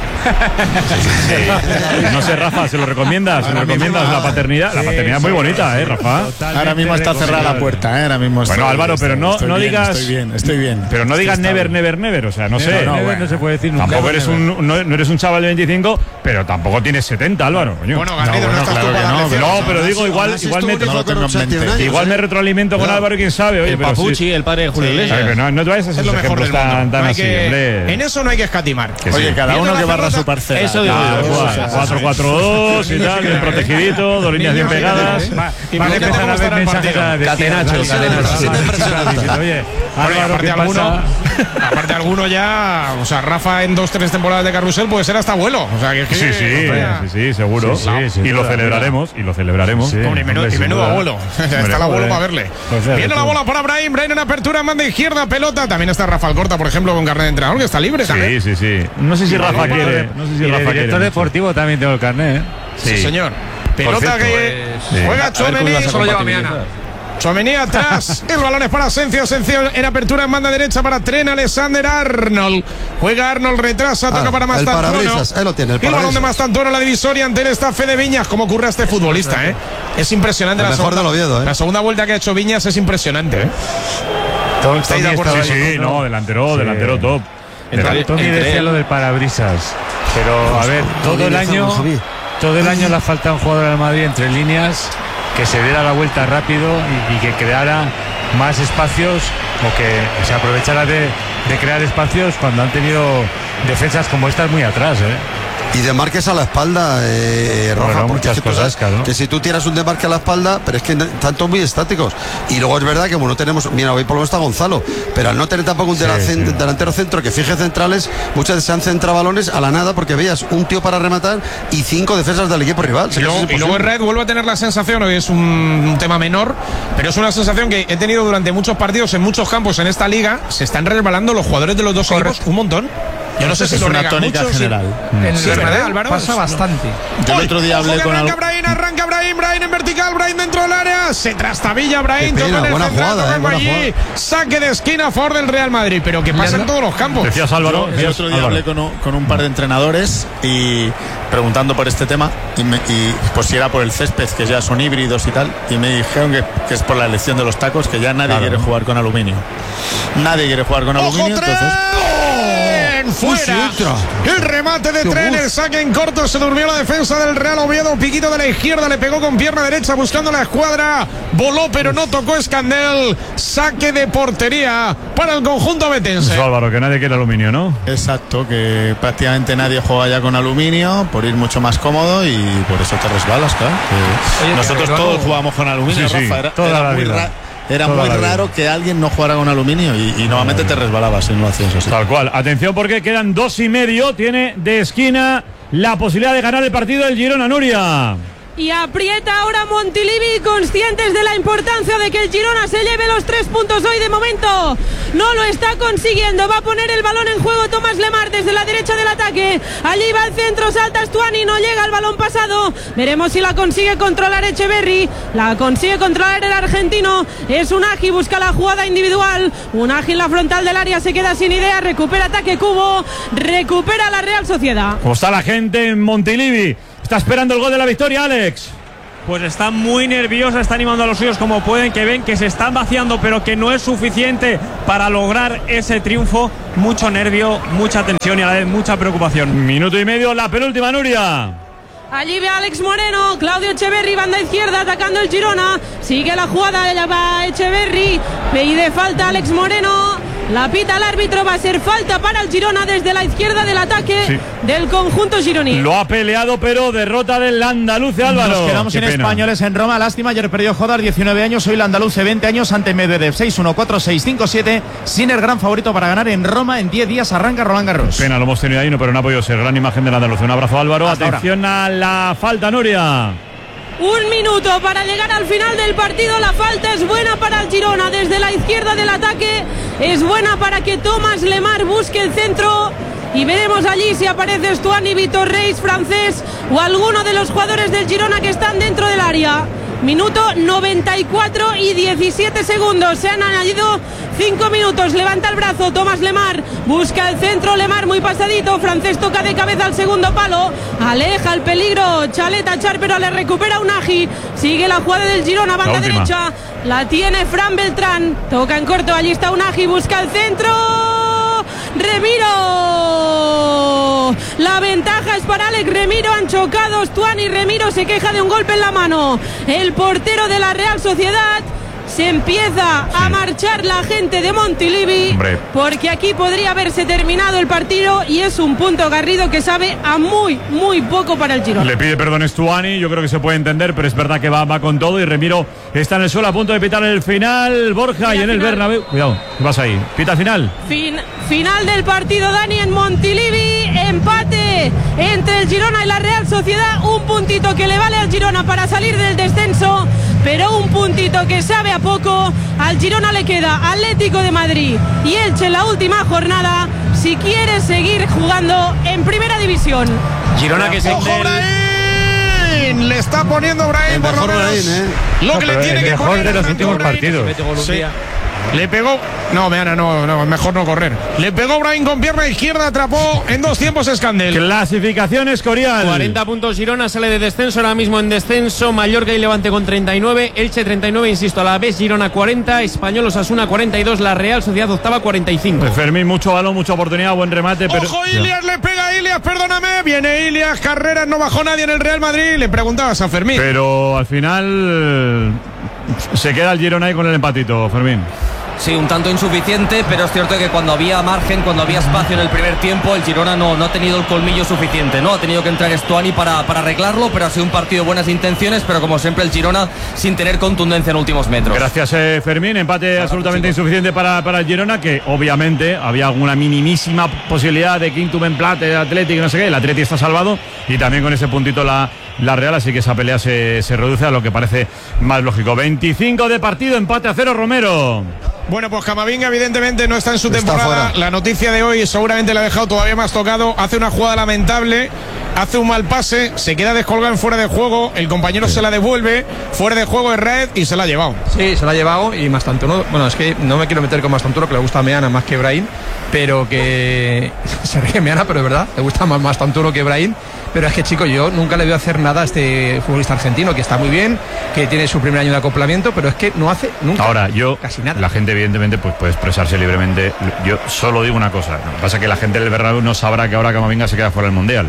S5: Sí. No sé, Rafa, ¿se lo recomiendas? ¿Se lo recomiendas la paternidad? La paternidad es muy bonita, ¿eh, Rafa?
S11: Ahora mismo está cerrada la puerta, ¿eh? Ahora mismo
S5: bueno, Álvaro, pero no, no digas.
S11: Estoy bien, estoy bien.
S5: Pero no digas never, never, never. O sea, no sé.
S3: No, no se puede decir nunca.
S5: Tampoco eres un, no, no eres un chaval de veinticinco, pero tampoco tienes setenta, Álvaro. Coño.
S2: Bueno, Garrido, no,
S11: no,
S2: estás
S11: claro
S2: tú para
S11: no,
S2: pero
S5: no, pero digo, igual, igual me,
S11: no lo tengo en mente.
S5: Igual me retroalimento con Álvaro y quién sabe. Oye,
S6: el
S5: pero
S6: Papuchi,
S5: sí.
S6: el padre de Julio Iglesias.
S5: Ay, no, no te vayas a hacer
S2: es lo mejor del mundo.
S5: Tan, tan
S2: no
S5: así,
S2: que,
S5: hombre.
S2: en eso no hay que escatimar.
S5: Que
S11: Oye,
S5: sí.
S11: cada uno que barra su parcela.
S6: Eso digo yo.
S5: cuatro cuatro dos y tal, bien protegidito, dos líneas bien pegadas.
S8: Van a empezar a ver mensajes a
S6: Catenachos, catenachos.
S8: Oye,
S2: aparte alguno, aparte alguno ya, o sea, Rafa en dos, tres temporadas de carrusel puede ser hasta abuelo. O sea, que es que,
S5: sí, sí, sí, sí, seguro.
S8: Sí, sí, sí,
S5: y lo celebraremos, y lo celebraremos.
S8: Sí,
S2: hombre, menudo, y menudo abuelo. Está el abuelo para verle.
S8: Pues
S2: Viene la bola para Brahim, Brahim en apertura, manda izquierda, pelota. También está Rafa Alcorta, por ejemplo, con carnet de entrenador, que está libre
S5: Sí,
S2: también.
S5: sí, sí. No sé si Rafa quiere. No sé si
S8: y
S5: Rafa
S8: de director
S5: quiere
S8: deportivo también tengo el carnet, ¿eh?
S2: Sí, sí señor. Pelota
S5: cierto,
S2: que
S5: pues,
S2: juega Tchouaméni.
S6: Solo lleva mañana.
S2: Tchouaméni atrás, el balón es para Asensio, Asensio en apertura en banda derecha para Trent Alexander-Arnold. Juega Arnold, retrasa, toca
S1: ah,
S2: para Mastantuono.
S1: El parabrisas, ahí lo tiene, el
S2: El balón de
S1: parabrisas.
S2: Mastantuono, la divisoria ante el staff de Viñas. ¿Cómo ocurre a este futbolista, eh? Es impresionante.
S1: El
S2: la
S1: mejor
S2: segunda,
S1: del Oviedo, eh.
S2: La segunda vuelta que ha hecho Viñas es impresionante, eh.
S8: ¿Estáis
S2: de acuerdo?
S5: Sí, sí, no, delantero,
S8: Sí.
S5: delantero top.
S8: Tony
S6: Entre
S8: decía
S6: él.
S8: lo del parabrisas, pero a ver, todo el año, todo el año le ha faltado un jugador al Madrid entre líneas que se diera la vuelta rápido y, y que creara más espacios o que se aprovechara de, de crear espacios cuando han tenido defensas como estas muy atrás, ¿eh?
S1: Y desmarques a la espalda, eh, Rafa,
S8: Bueno,
S1: porque
S8: muchas
S1: es que tú
S8: cosas,
S1: sabes
S8: claro.
S1: que si tú tiras un desmarque a la espalda, pero es que están todos muy estáticos. Y luego es verdad que como no tenemos, mira, hoy por lo menos está Gonzalo, pero al no tener tampoco un
S8: Sí,
S1: delacen-
S8: sí.
S1: delantero centro que fije centrales, muchas veces se han centrado balones a la nada porque veías un tío para rematar y cinco defensas del equipo rival.
S2: Y luego, y luego en Red vuelvo a tener la sensación, hoy es un, un tema menor, pero es una sensación que he tenido durante muchos partidos en muchos campos en esta liga. Se están resbalando los jugadores de los dos equipos un montón. Yo no sé si
S11: es
S2: lo
S11: una
S2: niegan
S11: tónica
S2: mucho,
S11: general.
S2: Sí.
S3: En
S2: Sí,
S3: el
S2: ¿verdad,
S3: Real
S2: Álvaro?
S3: pasa bastante.
S11: Yo el otro día
S2: Ojo
S11: hablé
S2: que
S11: con
S2: arranca
S11: algo.
S2: Brahim, arranca Brahim, Brahim en vertical, Brahim dentro del área, se trastabilla Brahim,
S1: Qué pena,
S2: toca en el
S1: buena
S2: central,
S1: jugada,
S2: toca
S1: eh, buena
S2: allí,
S1: jugada.
S2: saque de esquina a favor del Real Madrid, pero que pasa en todos los campos.
S5: Decías Álvaro.
S11: El
S5: decías,
S11: otro día
S5: Álvaro.
S11: hablé con, un- con un par de entrenadores y preguntando por este tema y, me- y, pues si era por el césped, que ya son híbridos y tal, y me dijeron que, que es por la elección de los tacos, que ya nadie
S5: Claro.
S11: quiere jugar con aluminio. Nadie quiere jugar con
S2: ¡Ojo,
S11: aluminio, entonces
S2: Trent! fuera. El remate de Tren, el saque en corto, se durmió la defensa del Real Oviedo. Piquito de la izquierda, le pegó con pierna derecha buscando la escuadra. Voló pero no tocó Escandel. Saque de portería para el conjunto betense.
S5: Eso, Álvaro, que nadie quiere aluminio, ¿no?
S11: Exacto, que prácticamente nadie juega ya con aluminio por ir mucho más cómodo y por eso te resbalas, claro. Oye, nosotros todos jugamos con aluminio,
S5: sí, sí,
S11: Rafa. Era,
S5: toda
S11: era
S5: la
S11: muy,
S5: vida.
S11: ra era
S5: toda
S11: muy
S5: la
S11: raro
S5: vida.
S11: que alguien no jugara con aluminio y, y normalmente te resbalabas si no lo hacías así.
S5: Tal cual. Atención porque quedan dos y medio. Tiene de esquina la posibilidad de ganar el partido del Girona, Nuria.
S7: Y aprieta ahora Montilivi, conscientes de la importancia de que el Girona se lleve los tres puntos hoy. De momento no lo está consiguiendo. Va a poner el balón en juego Tomás Lemar desde la derecha del ataque. Allí va el centro, salta Stuani, no llega el balón pasado. Veremos si la consigue controlar Echeverri. La consigue controlar el argentino. Es Unagi, busca la jugada individual. Unagi en la frontal del área, se queda sin idea. Recupera ataque Cubo, recupera la Real Sociedad.
S5: ¿Cómo está la gente en Montilivi? Está esperando el gol de la victoria, Alex.
S15: Pues está muy nerviosa, está animando a los suyos como pueden, que ven que se están vaciando, pero que no es suficiente para lograr ese triunfo. Mucho nervio, mucha tensión y a la vez mucha preocupación.
S5: Minuto y medio, la penúltima, Nuria.
S7: Allí ve a Alex Moreno, Claudio Echeverri, banda izquierda, atacando el Girona. Sigue la jugada, ya va Echeverri, pide falta Alex Moreno. La pita el árbitro, va a ser falta para el Girona desde la izquierda del ataque sí. del conjunto gironí.
S5: Lo ha peleado, pero derrota del andaluz, Álvaro.
S14: Nos quedamos
S5: Qué
S14: en
S5: pena.
S14: españoles en Roma. Lástima, ayer perdió Jodar, diecinueve años. Hoy el andaluz, veinte años ante Medvedev. seis uno, cuatro seis, cinco siete. Sin el gran favorito para ganar en Roma. En diez días arranca Roland Garros.
S5: Pena, lo hemos tenido ahí, no, pero no ha podido ser. Gran imagen del andaluz. Un abrazo, Álvaro.
S14: Hasta
S5: Atención ahora. A la falta, Nuria.
S7: Un minuto para llegar al final del partido. La falta es buena para el Girona desde la izquierda del ataque. Es buena para que Tomás Lemar busque el centro. Y veremos allí si aparece Stuani, Vitor Reis, francés o alguno de los jugadores del Girona que están dentro del área. Minuto noventa y cuatro y diecisiete segundos. Se han añadido cinco minutos. Levanta el brazo Tomás Lemar. Busca el centro. Lemar muy pasadito. Francés toca de cabeza al segundo palo. Aleja el peligro. Chaleta Char, pero le recupera Unagi. Sigue la jugada del Girona. Banda derecha. La tiene Fran Beltrán. Toca en corto. Allí está Unagi. Busca el centro. Remiro. La ventaja es para Alex Remiro. Han chocado Stuani y Remiro se queja de un golpe en la mano. El portero de la Real Sociedad. Se empieza a marchar la gente de Montilivi. Hombre. Porque aquí podría haberse terminado el partido y es un punto Garrido que sabe a muy, muy poco para el Girona.
S5: Le pide perdón Stuani, yo creo que se puede entender, pero es verdad que va, va con todo y Remiro está en el suelo a punto de pitar el final. Borja y en el Bernabéu. Cuidado, ¿qué pasa ahí? Pita final.
S7: Fin, final del partido, Dani, en Montilivi. Empate entre el Girona y la Real Sociedad. Un puntito que le vale al Girona para salir del descenso, pero un puntito que sabe a poco. Al Girona le queda Atlético de Madrid y Elche en la última jornada si quiere seguir jugando en primera división.
S2: Girona que se le está poniendo Brahim por lo menos Brahim, ¿eh? lo
S8: no,
S2: que le tiene
S8: el
S2: que
S8: mejor
S2: poner
S8: de los últimos partidos.
S2: Sí. Le pegó, no, Meana, no, no, mejor no correr. Le pegó Brahim con pierna izquierda, atrapó en dos tiempos Escandel.
S5: Clasificación Escorial.
S6: cuarenta puntos Girona, sale de descenso, ahora mismo en descenso. Mallorca y Levante con treinta y nueve, Elche treinta y nueve, insisto, a la vez Girona cuarenta, Español Osasuna cuarenta y dos, la Real Sociedad octava cuarenta y cinco.
S5: Fermín, mucho balón, mucha oportunidad, buen remate. Pero...
S2: Ojo, Ilias, le pega a Ilias, perdóname. Viene Ilias, Carreras, no bajó nadie en el Real Madrid. Le preguntabas a Fermín.
S5: Pero al final se queda el Girona ahí con el empatito, Fermín.
S10: Sí, un tanto insuficiente, pero es cierto que cuando había margen, cuando había espacio en el primer tiempo, el Girona no, no ha tenido el colmillo suficiente, ¿no? Ha tenido que entrar Stuani para, para arreglarlo, pero ha sido un partido de buenas intenciones, pero como siempre el Girona sin tener contundencia en últimos metros.
S5: Gracias, eh, Fermín. Empate claro, absolutamente chicos. insuficiente para, para el Girona, que obviamente había alguna minimísima posibilidad de Quintum en Plate, Atlético, no sé qué. El Atlético está salvado y también con ese puntito la, la Real, así que esa pelea se, se reduce a lo que parece más lógico. veinticinco de partido, empate a cero, Romero.
S2: Bueno, pues Camavinga evidentemente no está en su
S1: está
S2: temporada.
S1: Fuera.
S2: La noticia de hoy seguramente le ha dejado todavía más tocado. Hace una jugada lamentable, hace un mal pase, se queda descolgado en fuera de juego. El compañero sí. se la devuelve, fuera de juego de red y se la ha llevado.
S3: Sí, se la ha llevado y Mastantuono. Bueno, es que no me quiero meter con Mastantuono, que le gusta a Meana más que Brahim, pero que se ríe Meana, pero es verdad, le gusta más Mastantuono que Brahim. pero es que, chicos, yo nunca le veo hacer nada a este futbolista argentino, que está muy bien, que tiene su primer año de acoplamiento, pero es que no hace nunca
S5: Ahora, yo,
S3: casi nada.
S5: La gente, evidentemente, pues puede expresarse libremente. Yo solo digo una cosa. Lo que pasa es que la gente del Bernabéu no sabrá que ahora Camavinga se queda fuera del Mundial.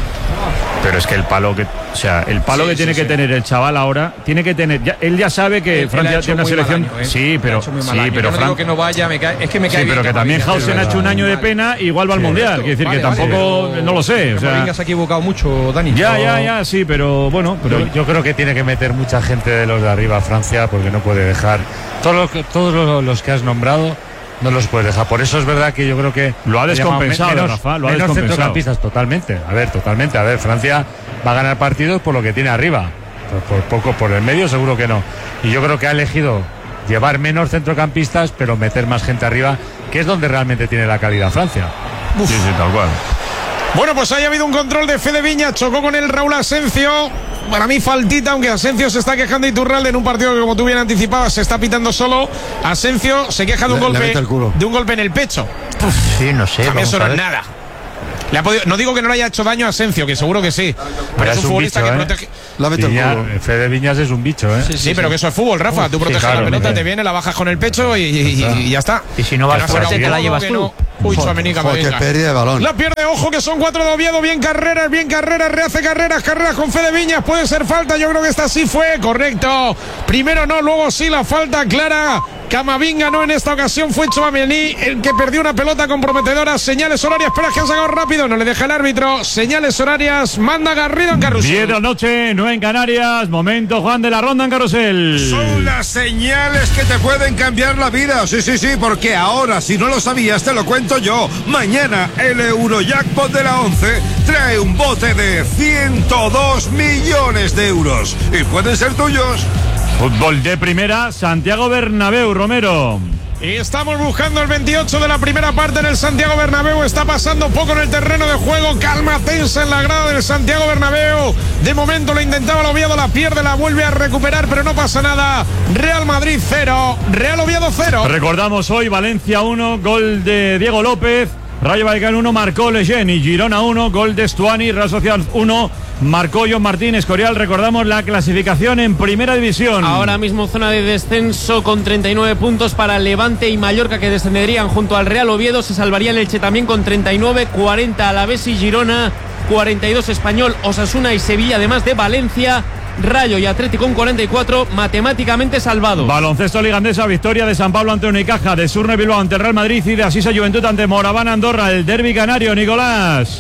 S5: Pero es que el palo que, o sea, el palo
S3: Sí,
S5: que tiene
S3: sí,
S5: que
S3: sí.
S5: tener el chaval ahora, tiene que tener, ya, él ya sabe que
S3: Él-
S5: Francia
S3: él ha hecho
S5: tiene una
S3: muy
S5: selección,
S3: mal año, ¿eh?
S5: sí, pero,
S3: Ha hecho muy mal
S5: sí,
S3: año.
S5: pero
S3: Yo no digo
S5: Fran-
S3: que no vaya, me cae, es que me cae
S5: sí,
S3: bien
S5: pero que también
S3: Camavinga,
S5: Hausen ha hecho un año de pena, igual va al
S3: Sí,
S5: Mundial,
S3: correcto.
S5: quiere decir
S3: Vale,
S5: que
S3: vale,
S5: tampoco,
S3: pero
S5: no lo sé, o sea,
S3: Camavinga se ha equivocado mucho, Dani.
S5: ya,
S3: pero-
S5: ya, ya, sí, pero bueno, pero
S8: yo, yo creo que tiene que meter mucha gente de los de arriba a Francia, porque no puede dejar todos los, que- todos los, los que has nombrado. No los puedes dejar. Por eso es verdad que yo creo que
S5: Lo ha
S8: le llaman
S5: descompensado,
S8: menos,
S5: Rafa, lo ha
S8: menos
S5: descompensado.
S8: centrocampistas, totalmente. A ver, totalmente. A ver, Francia va a ganar partidos por lo que tiene arriba. Por, por poco, por el medio seguro que no. Y yo creo que ha elegido llevar menos centrocampistas, pero meter más gente arriba, que es donde realmente tiene la calidad Francia.
S5: sí, sí, tal cual.
S2: Bueno, pues ahí ha habido un control de Fede Viña, chocó con el Raúl Asencio. Para mí faltita, aunque Asencio se está quejando, Iturralde, en un partido que, como tú bien anticipabas, se está pitando solo. Asencio se queja de un
S1: Le- le
S2: golpe
S1: mete el culo.
S2: de un golpe en el pecho.
S16: Sí, no sé.
S2: A mí
S16: vamos
S2: eso
S16: a
S2: no es
S16: ver.
S2: nada. Le ha podido- no digo que no le haya hecho daño a Asencio, que seguro que sí. Pero es un futbolista
S8: bicho,
S2: que
S8: ¿eh?
S2: protege.
S1: La mete el
S8: Viña-
S1: culo.
S8: Fede Viñas es un bicho, ¿eh?
S2: Sí, pero que eso es fútbol, Rafa. Tú
S8: Uf,
S2: proteges
S8: sí, claro,
S2: la pelota,
S8: mira.
S2: te viene, la bajas con el pecho y, y- y ya está.
S16: Y si no vas
S2: Que
S16: fuerte,
S2: fuera
S16: te la
S2: un
S16: llevas
S2: que
S16: tú.
S2: no. Uy, Tchouaméni,
S1: Joder, qué
S2: Camavinga.
S1: pérdida de balón.
S2: La pierde, ojo, que son cuatro de Oviedo. Bien carreras, bien carreras, rehace carreras, carreras con Fede Viñas. Puede ser falta, yo creo que esta sí fue, correcto. Primero no, luego sí, la falta clara. Camavinga no, en esta ocasión fue Tchouaméni el que perdió una pelota comprometedora. Señales horarias, espera que han sacado rápido, no le deja el árbitro. Señales horarias, manda Garrido en carrusel.
S5: diez de la noche, nueve en Canarias, momento Juan de la ronda en carrusel.
S17: Son las señales que te pueden cambiar la vida. Sí, sí, sí, porque ahora, si no lo sabías, te lo cuento yo. Mañana el Eurojackpot de la once trae un bote de ciento dos millones de euros. Y pueden ser tuyos.
S5: Fútbol de primera, Santiago Bernabéu, Romero.
S2: Y estamos buscando el veintiocho de la primera parte en el Santiago Bernabéu. Está pasando poco en el terreno de juego. Calma tensa en la grada del Santiago Bernabéu. De momento lo intentaba el Oviedo, la pierde, la vuelve a recuperar, pero no pasa nada. Real Madrid cero, Real Oviedo cero.
S5: Recordamos hoy Valencia uno, gol de Diego López. Rayo Vallecano uno, marcó Leyen. Y Girona uno, gol de Stuani. Real Sociedad uno, marcó John Martín Escorial. Recordamos la clasificación en primera división.
S6: Ahora mismo zona de descenso con treinta y nueve puntos para Levante y Mallorca, que descenderían junto al Real Oviedo. Se salvaría el Elche también con treinta y nueve, cuarenta Alavés y Girona, cuarenta y dos Español, Osasuna y Sevilla, además de Valencia, Rayo y Atlético con cuarenta y cuatro, matemáticamente salvados.
S5: Baloncesto Liga Andesa, victoria de San Pablo ante Unicaja, de Surne Bilbao ante el Real Madrid y de Asisa Juventud ante Moraván Andorra. El derbi canario, Nicolás.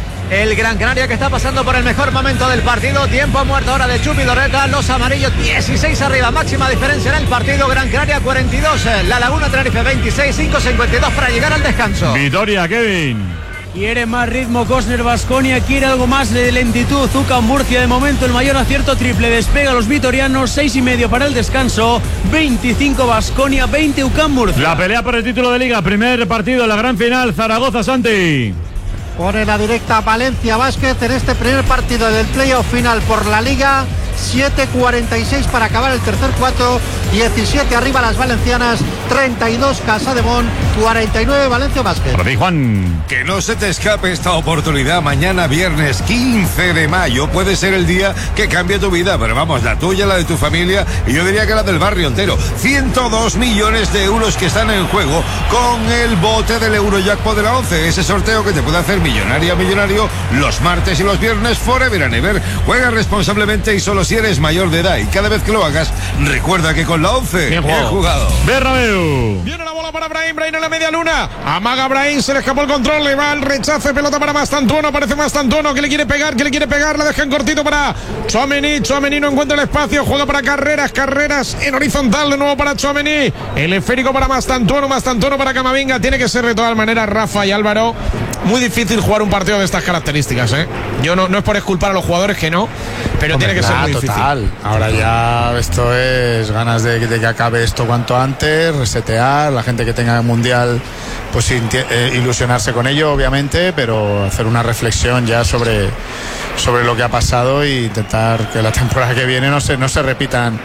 S4: El Gran Canaria, que está pasando por el mejor momento del partido. Tiempo muerto ahora de Chupi Dorreta. Los amarillos dieciséis arriba. Máxima diferencia en el partido. Gran Canaria cuarenta y dos. La Laguna Tenerife veintiséis. cinco cincuenta y dos para llegar al descanso.
S5: Vitoria, Kevin.
S9: Quiere más ritmo Cosner Baskonia, quiere algo más de lentitud. Zucca Murcia, de momento el mayor acierto triple. Despega a los vitorianos, seis y medio para el descanso. veinticinco Baskonia, veinte UCAM Murcia.
S5: La pelea por el título de Liga, primer partido, la gran final, Zaragoza Santi.
S18: Pone la directa Valencia Vázquez en este primer partido del playoff final por la Liga. siete cuarenta y seis para acabar el tercer cuarto. diecisiete arriba las valencianas, treinta y dos Casademón, cuarenta y nueve Valencia Vázquez.
S5: Para ti, Juan.
S17: Que no se te escape esta oportunidad. Mañana viernes quince de mayo puede ser el día que cambie tu vida, pero vamos, la tuya, la de tu familia y yo diría que la del barrio entero. ciento dos millones de euros que están en juego con el bote del Eurojackpot de la once. Ese sorteo que te puede hacer millonaria millonario los martes y los viernes forever and ever. Juega responsablemente y solo si eres mayor de edad, y cada vez que lo hagas recuerda que con la once
S5: bien
S17: he jugado.
S5: Bernabéu.
S2: Viene la bola para Brahim, Brahim en la media luna. Amaga Brahim, se le escapó el control, le va el rechace, pelota para Mastantuono, parece Mastantuono que le quiere pegar, que le quiere pegar, la deja en cortito para Tchouaméni. Tchouaméni no encuentra el espacio, juega para Carreras, Carreras en horizontal de nuevo para Tchouaméni. El esférico para Mastantuono, Mastantuono para Camavinga. Tiene que ser de todas maneras, Rafa y Álvaro, muy difícil jugar un partido de estas características, ¿eh? Yo no, no es por esculpar a los jugadores, que no, pero
S11: Hombre,
S2: tiene que ser
S11: claro,
S2: muy difícil.
S11: total. Ahora ya esto es ganas de, de que acabe esto cuanto antes, resetear, la gente que tenga el mundial, pues eh, ilusionarse con ello, obviamente, pero hacer una reflexión ya sobre, sobre lo que ha pasado e intentar que la temporada que viene no se, no se repitan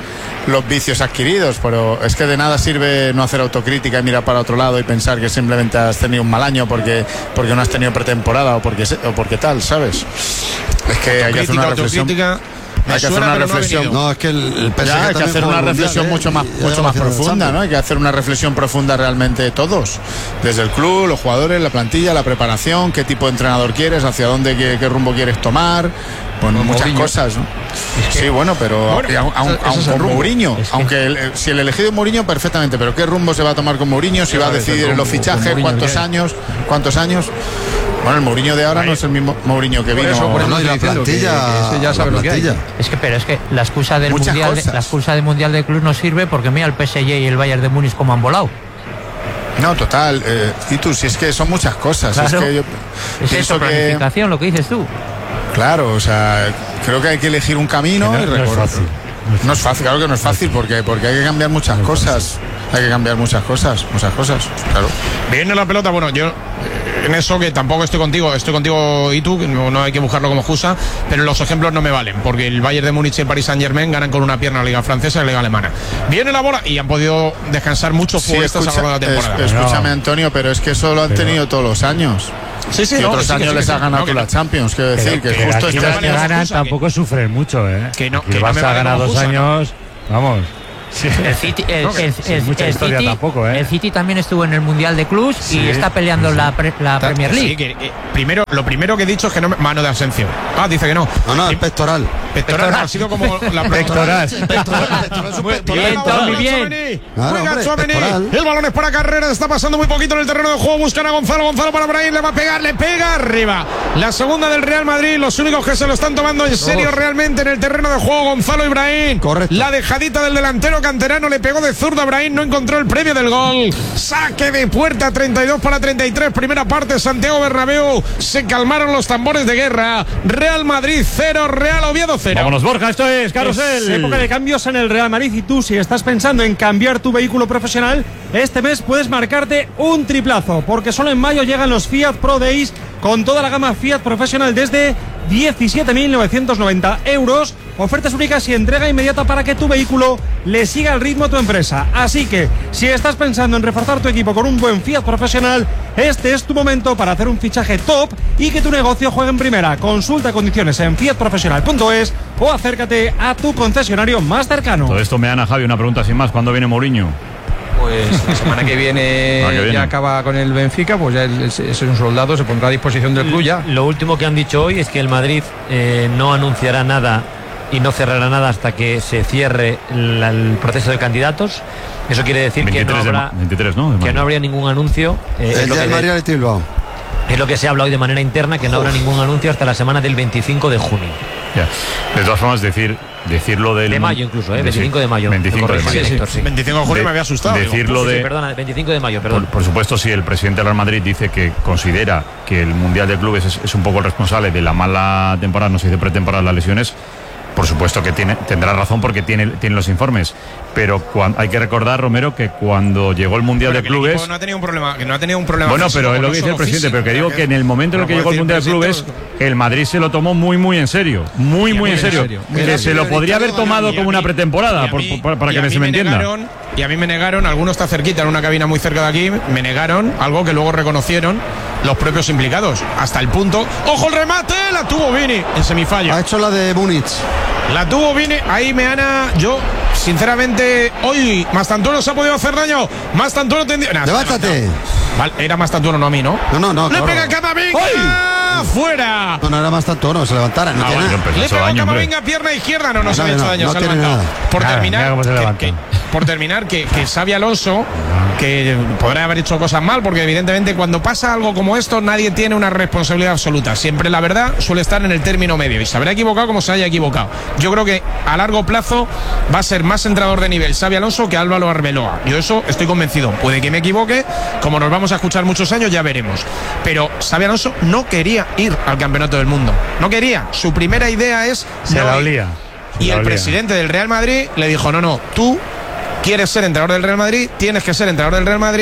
S11: los vicios adquiridos, pero es que de nada sirve no hacer autocrítica y mirar para otro lado y pensar que simplemente has tenido un mal año porque, porque no has tenido pretemporada o porque, o porque tal, ¿sabes? Es que hay que hacer una reflexión. Hay que hacer una reflexión.
S1: No, es que el, el P S G
S11: ya, hay que hacer una reflexión mundial, mucho más, ¿eh? mucho más profunda, ¿no? Hay que hacer una reflexión profunda realmente todos, desde el club, los jugadores, la plantilla, la preparación, qué tipo de entrenador quieres, hacia dónde, qué, qué rumbo quieres tomar, bueno, muchas Mourinho. cosas, ¿no? Es que, sí, bueno, pero bueno, aun, aun, aun con Mourinho, es que... aunque el, si el elegido es Mourinho, perfectamente, pero qué rumbo se va a tomar con Mourinho, si va a decidir en los fichajes, cuántos años, cuántos años. Bueno, el Mourinho de ahora no es el mismo Mourinho que vino.
S1: Por eso, por eso no, y la plantilla, que, que ya sabe lo que hay.
S16: Es que, pero es que la excusa del
S11: Muchas
S16: mundial, de, la excusa del mundial de club no sirve porque mira el P S G y el Bayern de Múnich como han volado.
S11: No, total. Eh, y tú, si es que son muchas cosas.
S16: Claro.
S11: Es que yo
S16: es eso, planificación, que, lo que dices tú.
S11: Claro, o sea, creo que hay que elegir un camino
S8: no,
S11: y
S8: no es fácil.
S11: No es fácil, claro que no es fácil, porque, porque hay que cambiar muchas cosas. Hay que cambiar muchas cosas, muchas cosas, claro.
S2: Viene la pelota, bueno, yo en eso que tampoco estoy contigo, estoy contigo y tú, que no, no hay que buscarlo como excusa, pero los ejemplos no me valen, porque el Bayern de Múnich y el Paris Saint-Germain ganan con una pierna la Liga Francesa y la Liga Alemana. Viene la bola y han podido descansar muchos futbolistas sí, a lo largo de la temporada.
S11: Es, escúchame, Antonio, pero es que eso lo han pero, tenido todos los años.
S2: Sí, sí,
S11: y
S2: no,
S11: otros
S2: sí,
S11: años
S2: sí,
S11: les
S2: sí,
S11: ha ganado
S2: no,
S11: la Champions, quiero decir, que,
S8: que
S11: justo
S8: este
S11: este
S8: año
S11: año
S8: ganan tampoco sufren mucho, ¿eh?
S2: Que no,
S8: que
S2: que
S8: vas
S2: no me
S8: a
S2: vale
S8: ganar dos
S2: excusa,
S8: años, ¿no? Vamos.
S16: Sí. El City, el, el, el, el,
S8: mucha
S16: el
S8: historia
S16: City,
S8: tampoco, ¿eh?
S16: El City también estuvo en el Mundial de Clubs sí, y está peleando sí. la, pre, la Premier League.
S2: Sí, que, eh, primero, lo primero que he dicho es que no me, mano de Asensio. Ah, dice que no.
S1: No, no, es pectoral.
S2: Pectoral, pectoral. Ha sido como la
S8: pectoral.
S16: Muy bien.
S2: Juega Tchouaméni. El balón es para Carreras. Está pasando muy poquito en el terreno de juego. Buscan a Gonzalo. Gonzalo para Brahim. Le va a pegar. Le pega arriba. La segunda del Real Madrid. Los únicos que se lo están tomando en serio oh. realmente en el terreno de juego. Gonzalo y Brahim.
S1: Correcto.
S2: La dejadita del delantero canterano. Le pegó de zurda a Brahim. No encontró el premio del gol. Saque de puerta. treinta y dos para treinta y tres. Primera parte. Santiago Bernabéu. Se calmaron los tambores de guerra. Real Madrid cero. Real Oviedo cero.
S5: Vámonos, Borja. Esto es Carrusel.
S15: Es época de cambios en el Real Madrid. Y tú, si estás pensando en cambiar tu vehículo profesional, este mes puedes marcarte un triplazo. Porque solo en mayo llegan los Fiat Pro Days con toda la gama Fiat profesional desde diecisiete mil novecientos noventa euros. Ofertas únicas y entrega inmediata para que tu vehículo le siga el ritmo a tu empresa. Así que, si estás pensando en reforzar tu equipo con un buen Fiat profesional, este es tu momento para hacer un fichaje top y que tu negocio juegue en primera. Consulta condiciones en fiat profesional punto es o acércate a tu concesionario más cercano.
S5: Todo esto me dan a Javi una pregunta sin más. ¿Cuándo viene Mourinho?
S3: Pues la semana que viene,
S5: que viene.
S3: ya acaba con el Benfica, pues ya es, es un soldado, se pondrá a disposición del club ya.
S4: Lo último que han dicho hoy es que el Madrid eh, no anunciará nada y no cerrará nada hasta que se cierre la, el proceso de candidatos. Eso quiere decir que no habrá,
S5: de, veintitrés, ¿no?
S4: que no habría ningún anuncio.
S1: Eh, el
S4: es, lo
S1: del
S4: que
S1: de, Bilbao.
S4: es lo que se habla hoy de manera interna, que no habrá ningún anuncio hasta la semana del veinticinco de junio.
S5: Ya. De todas formas, decir decirlo del
S4: de mayo incluso, ¿eh? veinticinco de mayo.
S5: veinticinco de mayo.
S2: Sí, sí, sí. veinticinco de junio
S5: de,
S2: me había asustado.
S5: Decirlo
S4: sí, sí,
S5: de
S4: perdona, veinticinco de mayo, perdón.
S5: Por, por supuesto, si el presidente del Real Madrid dice que considera que el Mundial de Clubes es, es un poco el responsable de la mala temporada, no se dice pretemporada, las lesiones, por supuesto que tiene, tendrá razón porque tiene, tiene los informes. Pero cuando, hay que recordar, Romero, que cuando llegó el Mundial
S2: pero
S5: de Clubes.
S2: No ha tenido un problema, que no ha tenido un problema.
S5: Bueno,
S2: físico,
S5: pero es lo que dice el presidente. Físico, pero que digo que en el momento en el que llegó el Mundial de Clubes, el Madrid se lo tomó muy, muy en serio. Muy, muy en serio. serio. Que se lo podría haber tomado como una pretemporada, por, por, para que se me entienda.
S2: Negaron, y a mí me negaron, alguno está cerquita, en una cabina muy cerca de aquí, me negaron algo que luego reconocieron los propios implicados. Hasta el punto. ¡Ojo el remate! La tuvo Vini en semifalla.
S1: Ha hecho la de Múnich.
S2: La tuvo Vini. Ahí me ana. Yo, sinceramente, hoy Mastantuono se ha podido hacer daño. Mastantuono tendría. Nah,
S1: ¡Levántate!
S2: Vale, era Mastantuono, no a mí, ¿no?
S1: No, no, no.
S2: ¡Le
S1: claro.
S2: pega Camavinga! ¡Fuera!
S1: No, no era Mastantuono, se levantara. No
S2: ah,
S1: tiene
S2: bueno,
S1: nada.
S2: Le pegó Camavinga, pierna izquierda. No, no, no se había hecho daño.
S1: No,
S2: se
S1: no
S2: ha levantado.
S1: Nada.
S2: Por
S8: nada,
S2: terminar,
S8: que,
S2: que, por terminar, que, que Xabi Alonso, que podrá haber hecho cosas mal, porque evidentemente cuando pasa algo como esto, nadie tiene una responsabilidad absoluta. Siempre la verdad suele estar en el término medio y se habrá equivocado como se haya equivocado. Yo creo que a largo plazo va a ser más entrenador de nivel Xabi Alonso que Álvaro Arbeloa. Yo eso estoy convencido. Puede que me equivoque, como nos vamos a escuchar muchos años, ya veremos. Pero Xabi Alonso no quería ir al Campeonato del Mundo. No quería. Su primera idea es...
S8: Se
S2: no
S8: la
S2: ir.
S8: olía. Se
S2: y
S8: la
S2: el
S8: olía.
S2: presidente del Real Madrid le dijo, no, no, tú quieres ser entrenador del Real Madrid, tienes que ser entrenador del Real Madrid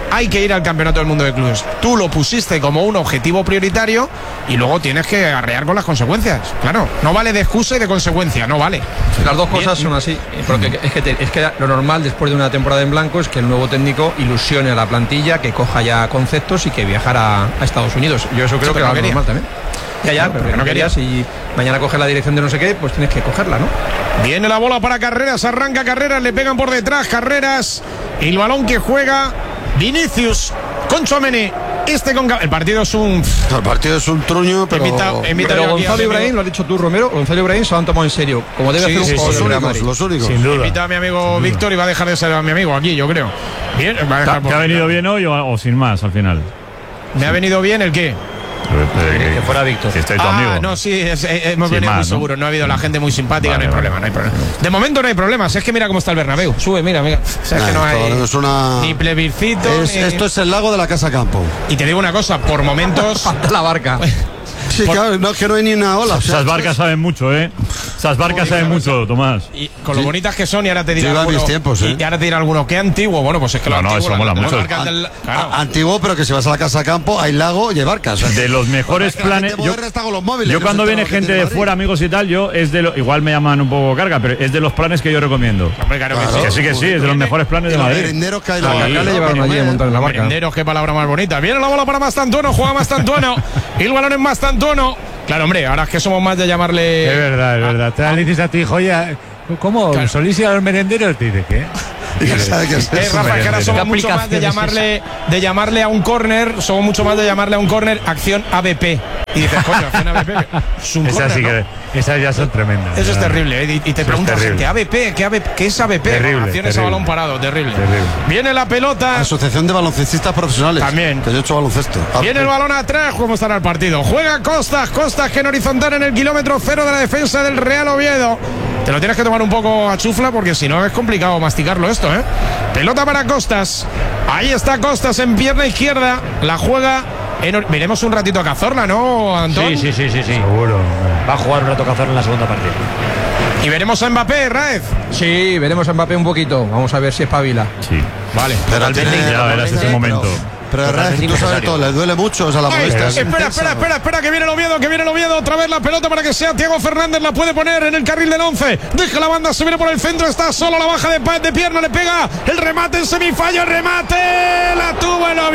S2: hay que ir al campeonato del mundo de clubes. Tú lo pusiste como un objetivo prioritario y luego tienes que arrear con las consecuencias. Claro, no vale de excusa y de consecuencia, no vale.
S3: Las dos cosas
S2: Bien.
S3: son así, porque es que, te, es que lo normal después de una temporada en blanco es que el nuevo técnico ilusione a la plantilla, que coja ya conceptos y que viajara a Estados Unidos. Yo eso creo
S2: Sí,
S3: que
S2: pero
S3: es
S2: no
S3: lo normal también. Ya, ya, pero que no querías y mañana coges la dirección de no sé qué, pues tienes que cogerla, ¿no?
S2: Viene la bola para Carreras, arranca Carreras, le pegan por detrás Carreras. Y el balón que juega Vinicius con Tchouaméni. Este con el partido es un
S1: el partido es un truño, pero,
S2: invita, invita
S3: pero Gonzalo Ibrahim, lo has dicho tú, Romero, Gonzalo Ibrahim se lo han tomado en serio, como debe
S2: Sí,
S3: hacer un
S2: sí,
S3: jugador
S2: sí,
S3: del Real
S1: únicos,
S3: Madrid.
S1: los únicos.
S8: Sin duda.
S2: Invita a mi amigo Víctor y va a dejar de ser a mi amigo aquí, yo creo. Bien, va a dejar
S5: ¿Te ha venido bien hoy o, o sin más al final?
S2: ¿Me ha venido bien el qué?
S8: Que fuera Víctor.
S5: Si estoy tu
S2: Ah,
S5: amigo.
S2: no, sí, es, es, hemos
S5: Sin
S2: venido
S5: más,
S2: muy
S5: ¿no?
S2: seguro. No ha habido la gente muy simpática,
S5: Vale,
S2: no hay
S5: vale.
S2: problema, no hay problema. De momento no hay problemas. Es que mira cómo está el Bernabéu. Sube, mira, mira. O sea, es que no
S1: Nah,
S2: hay
S1: esto es una-
S2: ni plebiscito.
S1: Es-
S2: ni-
S1: Esto es el lago de la Casa Campo.
S2: Y te digo una cosa, por momentos.
S3: Falta la barca.
S1: Sí, claro, no, es que no hay ni una ola. o sea,
S5: Esas barcas saben mucho, ¿eh? Esas barcas saben mucho, Tomás.
S2: Y con lo bonitas que son, y ahora te dirá
S1: Yo iba a
S2: alguno,
S1: mis tiempos, ¿eh?
S2: y ahora te dirá alguno, qué antiguo. Bueno, pues es que lo
S5: No, no,
S2: antiguo,
S5: eso mola
S2: las- las
S5: mucho.
S2: marcas del- claro.
S1: a- Antiguo, pero que si vas a la Casa Campo hay lago y hay barcas. o sea,
S5: De los mejores
S1: es que la
S5: planes.
S1: gente
S5: Yo,
S1: moderna está con los móviles,
S5: yo
S1: que no
S5: cuando
S1: se
S5: viene
S1: entera lo que
S5: gente
S1: tiene
S5: de
S1: Madrid.
S5: fuera, amigos y tal, yo es de lo, igual me llaman un poco carga, pero es de los planes que yo recomiendo.
S2: Hombre, claro que sí.
S5: Que sí, que sí, es de los mejores planes de
S1: Y los
S5: Madrid.
S1: merenderos que hay
S2: Sí,
S1: la
S3: Acá le llevaron
S2: pero
S3: allí a
S2: bueno,
S3: montar en la barca.
S2: merenderos, qué palabra más bonita. Viene la bola para Mastantuono, juega Mastantuono. Y el balón es Mastantuono. Claro, hombre, ahora es que somos más de llamarle.
S8: Es verdad, es verdad. Te le dices a tu hijo, oye, ¿cómo?
S2: Claro.
S8: ¿Solís ir a los merenderos? Te dice, ¿qué?
S1: Ya sabe que es
S2: Eh,
S1: eso.
S2: Rafa, que ahora somos
S10: ¿Qué
S2: mucho más de
S10: aplicación es
S2: llamarle, de llamarle a un córner, somos mucho más de llamarle a un córner acción A B P. Y dices, coño, acción A B P. Es un
S8: Esas
S2: córner,
S8: sí
S2: ¿no?
S8: que, esas ya son tremendas.
S2: Eso es
S8: Ya.
S2: terrible, ¿eh? Y, y te
S8: Eso es
S2: pregunta
S8: terrible.
S2: gente, ¿A B P? ¿Qué, A B P? ¿Qué es A B P?
S8: Terrible,
S2: Acciones a
S8: terrible.
S2: balón parado, terrible.
S8: Terrible.
S2: Viene la pelota.
S1: Asociación de Baloncestistas Profesionales.
S2: También.
S1: Que yo he hecho baloncesto. Ah,
S2: Viene el balón atrás, ¿cómo estará el partido? Juega Costas, Costas que en horizontal en el kilómetro cero de la defensa del Real Oviedo. Te lo tienes que tomar un poco a chufla porque si no es complicado masticarlo esto, ¿eh? Pelota para Costas. Ahí está Costas en pierna izquierda. La juega. En... Miremos un ratito a Cazorla, ¿no, Antón?
S8: Sí, sí, sí, sí, sí. Seguro. Va a jugar un rato Cazorla en la segunda parte.
S2: Y veremos a Mbappé, Raez.
S3: Sí, veremos a Mbappé un poquito. Vamos a ver si espabila.
S5: Sí.
S2: Vale.
S1: Pero
S5: Ya
S1: tiene-
S5: verás ese
S1: pero-
S5: momento.
S1: Pero Raez, tú sabes todo, le duele mucho, o sea, la
S2: Ay,
S1: molestia. es
S2: espera,
S1: intensa.
S2: espera, espera, espera, que viene el Oviedo, que viene el Oviedo. Otra vez la pelota para que sea Thiago Fernández. La puede poner en el carril del once. Deja la banda, se viene por el centro. Está solo, la baja de, pa- de pierna, le pega el remate en semifallo. El remate la tuvo el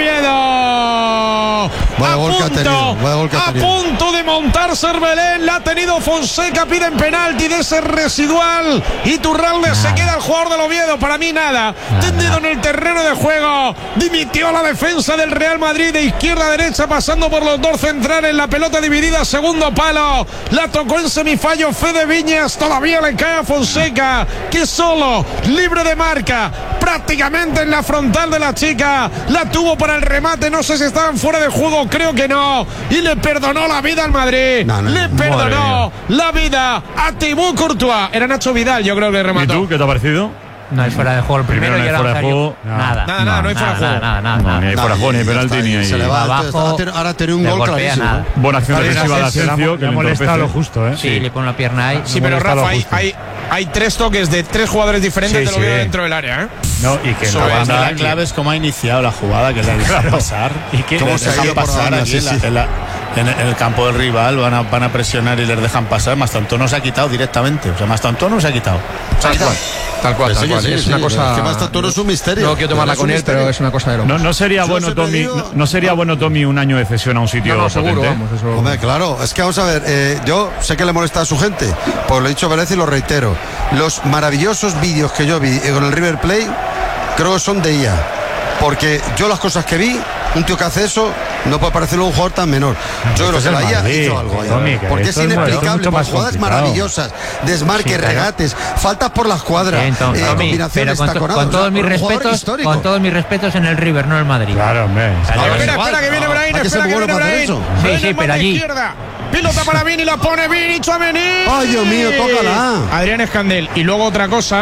S2: Oviedo.
S1: Vaya
S2: a
S1: gol que ha
S2: punto,
S1: tenido, vaya gol que ha
S2: a
S1: tenido.
S2: punto de montar Cervelén. La ha tenido Fonseca. Piden penalti de ese residual. Y Turralde se queda el jugador del Oviedo. Para mí, nada. Tendido en el terreno de juego. Dimitió la defensa del Real Madrid de izquierda a derecha, pasando por los dos centrales. La pelota dividida, segundo palo. La tocó en semifallo Fede Viñas. Todavía le cae a Fonseca, que solo, libre de marca, prácticamente en la frontal de la chica. La tuvo para el remate. No sé si estaban fuera de juego, creo que no. Y le perdonó la vida al Madrid.
S1: No, no,
S2: le
S1: no.
S2: perdonó la vida a Thibaut Courtois. Era Nacho Vidal, yo creo que
S5: ¿Y
S2: remató.
S5: tú qué te ha parecido?
S16: No hay fuera de juego. El primero,
S5: Primero no hay
S16: y
S5: fuera de
S16: Nazario,
S5: juego.
S16: Nada.
S2: Nada, nada, no hay fuera de juego.
S16: Nada, nada,
S5: No,
S16: nada.
S5: ni hay fuera de juego, ni penalti, ni hay.
S1: Se le va,
S16: Abajo,
S1: entonces, ahora tiene- ahora tiene un
S16: le
S1: gol
S16: golpea
S1: clarísimo.
S16: nada.
S5: Buena acción
S8: Vale,
S5: defensiva de
S8: Asensio,
S5: Asensio,
S8: le
S5: que
S8: ha
S5: le
S8: molestado
S5: entorpece.
S8: lo justo, ¿eh?
S16: Sí, le pone la pierna ahí.
S2: Sí, pero
S8: molesta lo
S2: Rafa, hay,
S8: justo.
S2: hay, hay tres toques de tres jugadores diferentes
S8: Sí,
S2: de lo veo
S8: sí.
S2: dentro del área, ¿eh?
S8: No, y que
S2: Eso
S8: no
S2: es,
S8: van
S2: la
S8: a-
S11: La clave es cómo ha iniciado la jugada, que le dejan
S8: Claro.
S11: pasar.
S8: ¿Y qué?
S11: ¿Cómo
S8: Les
S11: se
S1: dejan
S11: dejan
S1: pasar
S11: pasar
S1: aquí
S11: aquí en, la- en la- en el- en el campo del rival? Van a, van a presionar y les dejan pasar. Mastantuono se ha quitado directamente. O sea, Mastantuono se ha quitado. Se ha
S3: Tal
S11: quitado.
S3: cual, tal cual,
S1: Que
S3: tal
S1: sí, que
S3: cual.
S1: sí,
S3: Es
S1: sí,
S3: una cosa.
S1: es que Mastantuono es un misterio.
S3: No quiero tomarla
S1: Es un
S3: con él,
S1: misterio.
S3: pero es una cosa de loco.
S5: No, no sería
S1: Yo
S5: bueno,
S1: siempre
S5: Tommy.
S1: digo-
S5: No, no sería bueno, Tommy, un año de cesión a un sitio
S3: No, no, seguro,
S5: potente.
S3: vamos, eso.
S1: Hombre, claro, es que vamos a ver, eh, yo sé que le molesta a su gente, pues lo he dicho varias veces y lo reitero. Los maravillosos vídeos que yo vi eh, con el River Plate, creo que son de I A. Porque yo las cosas que vi, un tío que hace eso, no puede parecerlo un jugador tan menor. Yo creo
S8: Esto
S1: que
S8: es
S1: la
S8: el
S1: I A
S8: Madrid,
S1: hizo algo ahí.
S8: Tommy, que
S1: Porque es
S8: esto es muy- esto es
S1: inexplicable,
S8: mucho
S1: por
S8: más
S1: jugadas
S8: complicado.
S1: maravillosas, desmarques,
S16: Sí, claro.
S1: regates, faltas por las cuadras,
S16: Bien, Tom-
S1: eh,
S16: Tommy,
S1: combinaciones,
S16: pero con, to-
S1: taconados,
S16: con todos
S1: o sea,
S16: mis
S1: un jugador
S16: respetos,
S1: histórico.
S16: con todos mis respetos en el River, no en el Madrid.
S8: Claro, hombre.
S16: Claro,
S2: Espera,
S16: igual.
S2: espera, que viene Brahim,
S1: Hay que
S2: espera
S1: ser
S2: que
S1: bueno
S2: viene
S1: para hacer
S2: Brahim.
S1: eso.
S16: Sí,
S2: Viene
S16: sí,
S2: en
S16: pero
S2: banda
S16: allí.
S2: izquierda. Pilota para Vini, la pone Vini, Tchouaméni.
S1: Ay, Dios mío, tócala.
S2: Adrián Escandel. Y luego otra cosa,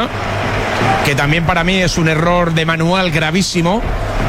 S2: que también para mí es un error de manual gravísimo.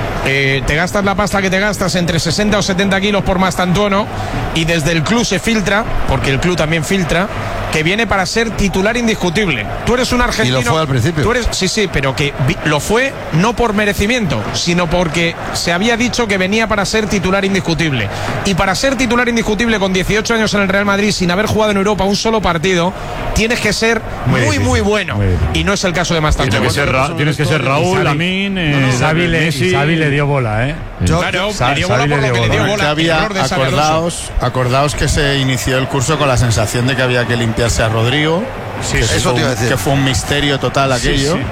S2: Eh, te gastas la pasta que te gastas entre sesenta o setenta kilos por Mastantuono y desde el club se filtra, porque el club también filtra, que viene para ser titular indiscutible. Tú eres un argentino.
S1: Y lo fue al principio.
S2: Tú eres, sí, sí, pero que vi, lo fue no por merecimiento, sino porque se había dicho que venía para ser titular indiscutible. Y para ser titular indiscutible con dieciocho años en el Real Madrid, sin haber jugado en Europa un solo partido, tienes que ser muy, muy, muy bueno. Muy y no es el caso de Mastandón.
S5: Tienes que ser, Ra tienes que ser Raúl, Lamín, eh,
S8: Xavi le, Xavi le dio bola, ¿eh?
S2: Yo, claro, le dio bola por lo que le dio bola.
S11: Había, acordaos, acordaos que se inició el curso con la sensación de que había que limpiarse a Rodrigo.
S1: Sí, sí, eso te iba a decir.
S11: Que fue un misterio total aquello. Sí, sí.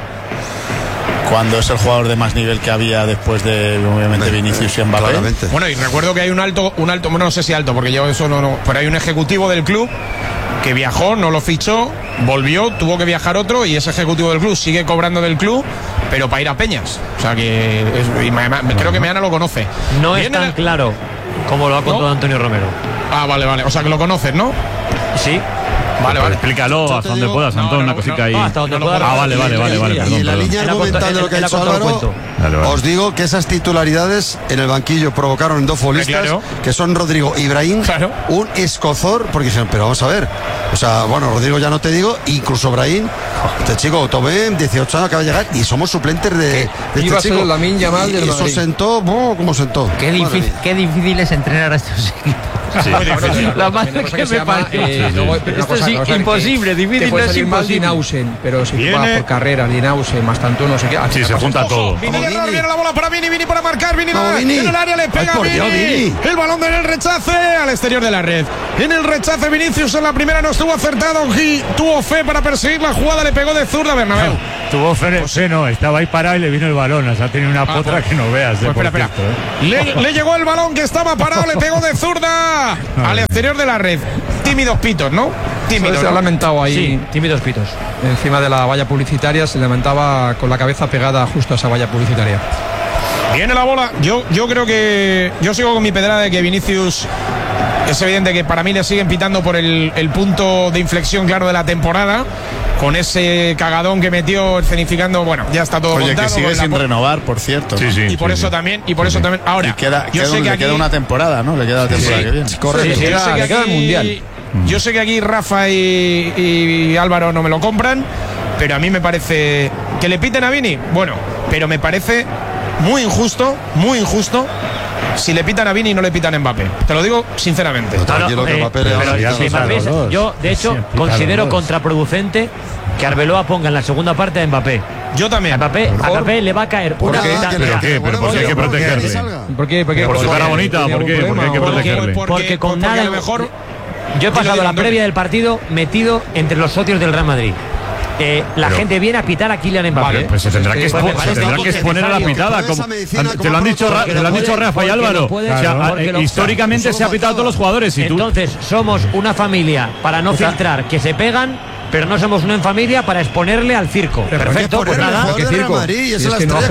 S11: Cuando es el jugador de más nivel que había después de, obviamente, Vinicius y Mbappé.
S1: Claramente.
S2: Bueno, y recuerdo que hay un alto, un alto, bueno, no sé si alto, porque yo eso no, no, pero hay un ejecutivo del club que viajó, no lo fichó, volvió, tuvo que viajar otro y ese ejecutivo del club sigue cobrando del club, pero para ir a Peñas. O sea que es, y me, me, creo que Meana lo conoce.
S4: No es tan el... claro como lo ha contado ¿No? Antonio Romero.
S2: Ah, vale, vale. O sea que lo conoces, ¿no?
S4: Sí.
S5: Vale, vale. Explícalo hasta donde puedas, Antón, no, no, una cosita no, ahí.
S4: No, hasta donde puedas.
S5: Ah, vale, vale, vale, vale.
S1: Y en la línea argumental de lo que ha dicho Álvaro, vale, vale. Os digo que esas titularidades en el banquillo provocaron en dos futbolistas, claro, que son Rodrigo y Brahim, claro, un escozor, porque dijeron, pero vamos a ver, o sea, bueno, Rodrigo ya no te digo, incluso Brahim, este chico, Tomé, dieciocho años, acaba de llegar y somos suplentes de, de este chico.
S3: Lamine Yamal del
S1: y eso
S3: Madrid.
S1: Sentó, oh, ¿cómo sentó?
S16: Qué, difícil, qué difícil es entrenar a estos equipos.
S5: Sí,
S16: la madre que, que me parece. Eh, Esto es cosa, imposible, difícil, no es imposible.
S3: Linausen, pero si tú vas por carrera, Linausen, más tanto no sé qué.
S5: Sí, se junta todo.
S2: Vini, viene la bola para Vini, Vini para marcar, Vini, no, Vini. En el área le pega a Vini. Dios, Vini. El balón en el rechace al exterior de la red. En el rechace Vinicius en la primera no estuvo acertado y tuvo fe para perseguir la jugada, le pegó de zurda Bernabéu.
S8: No, tuvo fe, pues, fe no, estaba ahí parado y le vino el balón, o sea, ha tenido una ah, potra pues, que no veas.
S2: Pues espera, espera. ¿eh? Le, le llegó el balón que estaba parado, le pegó de zurda al exterior de la red. Tímidos pitos, ¿no? Tímidos.
S3: Se
S2: ¿no?
S3: ha lamentado ahí.
S4: Sí, tímidos pitos.
S3: Encima de la valla publicitaria, se lamentaba con la cabeza pegada justo a esa valla publicitaria.
S2: Viene la bola. Yo, yo creo que. Yo sigo con mi pedrada de que Vinicius. Es evidente que para mí le siguen pitando por el, el punto de inflexión claro de la temporada. Con ese cagadón que metió escenificando, bueno, ya está todo
S11: Oye,
S2: contado.
S11: que sigue sin la... renovar, por cierto.
S5: Sí, sí,
S2: y por
S5: sí,
S2: eso
S5: sí.
S2: también, y por
S5: sí,
S2: eso
S5: sí.
S2: también. Ahora,
S11: y queda,
S2: yo
S11: queda,
S2: sé
S11: un,
S2: que
S11: le
S2: aquí...
S11: queda una temporada, ¿no? Le queda la temporada
S2: sí,
S11: que viene.
S3: Correcto,
S2: sí, sí,
S3: queda,
S2: yo sé que
S3: le queda
S2: aquí,
S3: el mundial.
S2: Yo sé que aquí Rafa y, y Álvaro no me lo compran, pero a mí me parece que le piten a Vini. Bueno, pero me parece muy injusto, muy injusto. Si le pitan a Vini y no le pitan a Mbappé. Te lo digo sinceramente.
S4: Claro, eh, pero, sí, Mbappé, yo, de hecho, sí, considero contraproducente que Arbeloa ponga en la segunda parte a Mbappé.
S2: Yo también.
S4: A Mbappé, a Mbappé le va a caer una...
S5: ¿Por qué? ¿Pero qué? ¿Pero por qué hay que protegerle?
S3: ¿Por qué? ¿Por qué?
S5: Por su cara bonita, ¿por qué? ¿Por qué hay que protegerle?
S4: Porque, porque con
S2: porque
S4: nada...
S2: a lo mejor...
S4: Yo he pasado la previa del partido metido entre los socios del Real Madrid. Eh, la
S5: pero,
S4: gente viene a pitar a Kylian Mbappé.
S5: Vale, pues se tendrá que, expo se tendrá que exponer a la pitada. Como, te lo han dicho, te lo han dicho Rafa y Álvaro. Puedes, o sea, lo, históricamente se ha pitado a todos los jugadores. Y
S4: entonces, tú... somos una familia para no filtrar que se pegan. Pero no somos una en familia para exponerle al circo.
S1: Pero
S4: perfecto, pues nada.
S1: ¿Qué circo? Madrid, es que no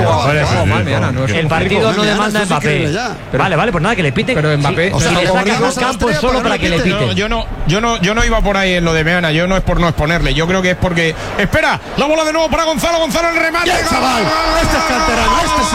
S4: el partido no demanda a Mbappé. Vale, vale, pues nada, que le piten.
S3: Pero Mbappé,
S4: si le sacan un campo es solo para que le piten.
S2: Yo no, yo no, yo no iba por ahí en lo de Meana. Yo no es por no exponerle. Yo creo que es porque. Espera, la bola de nuevo para Gonzalo. Gonzalo el remate.
S1: ¡Chaval! Este es canterano. Este sí.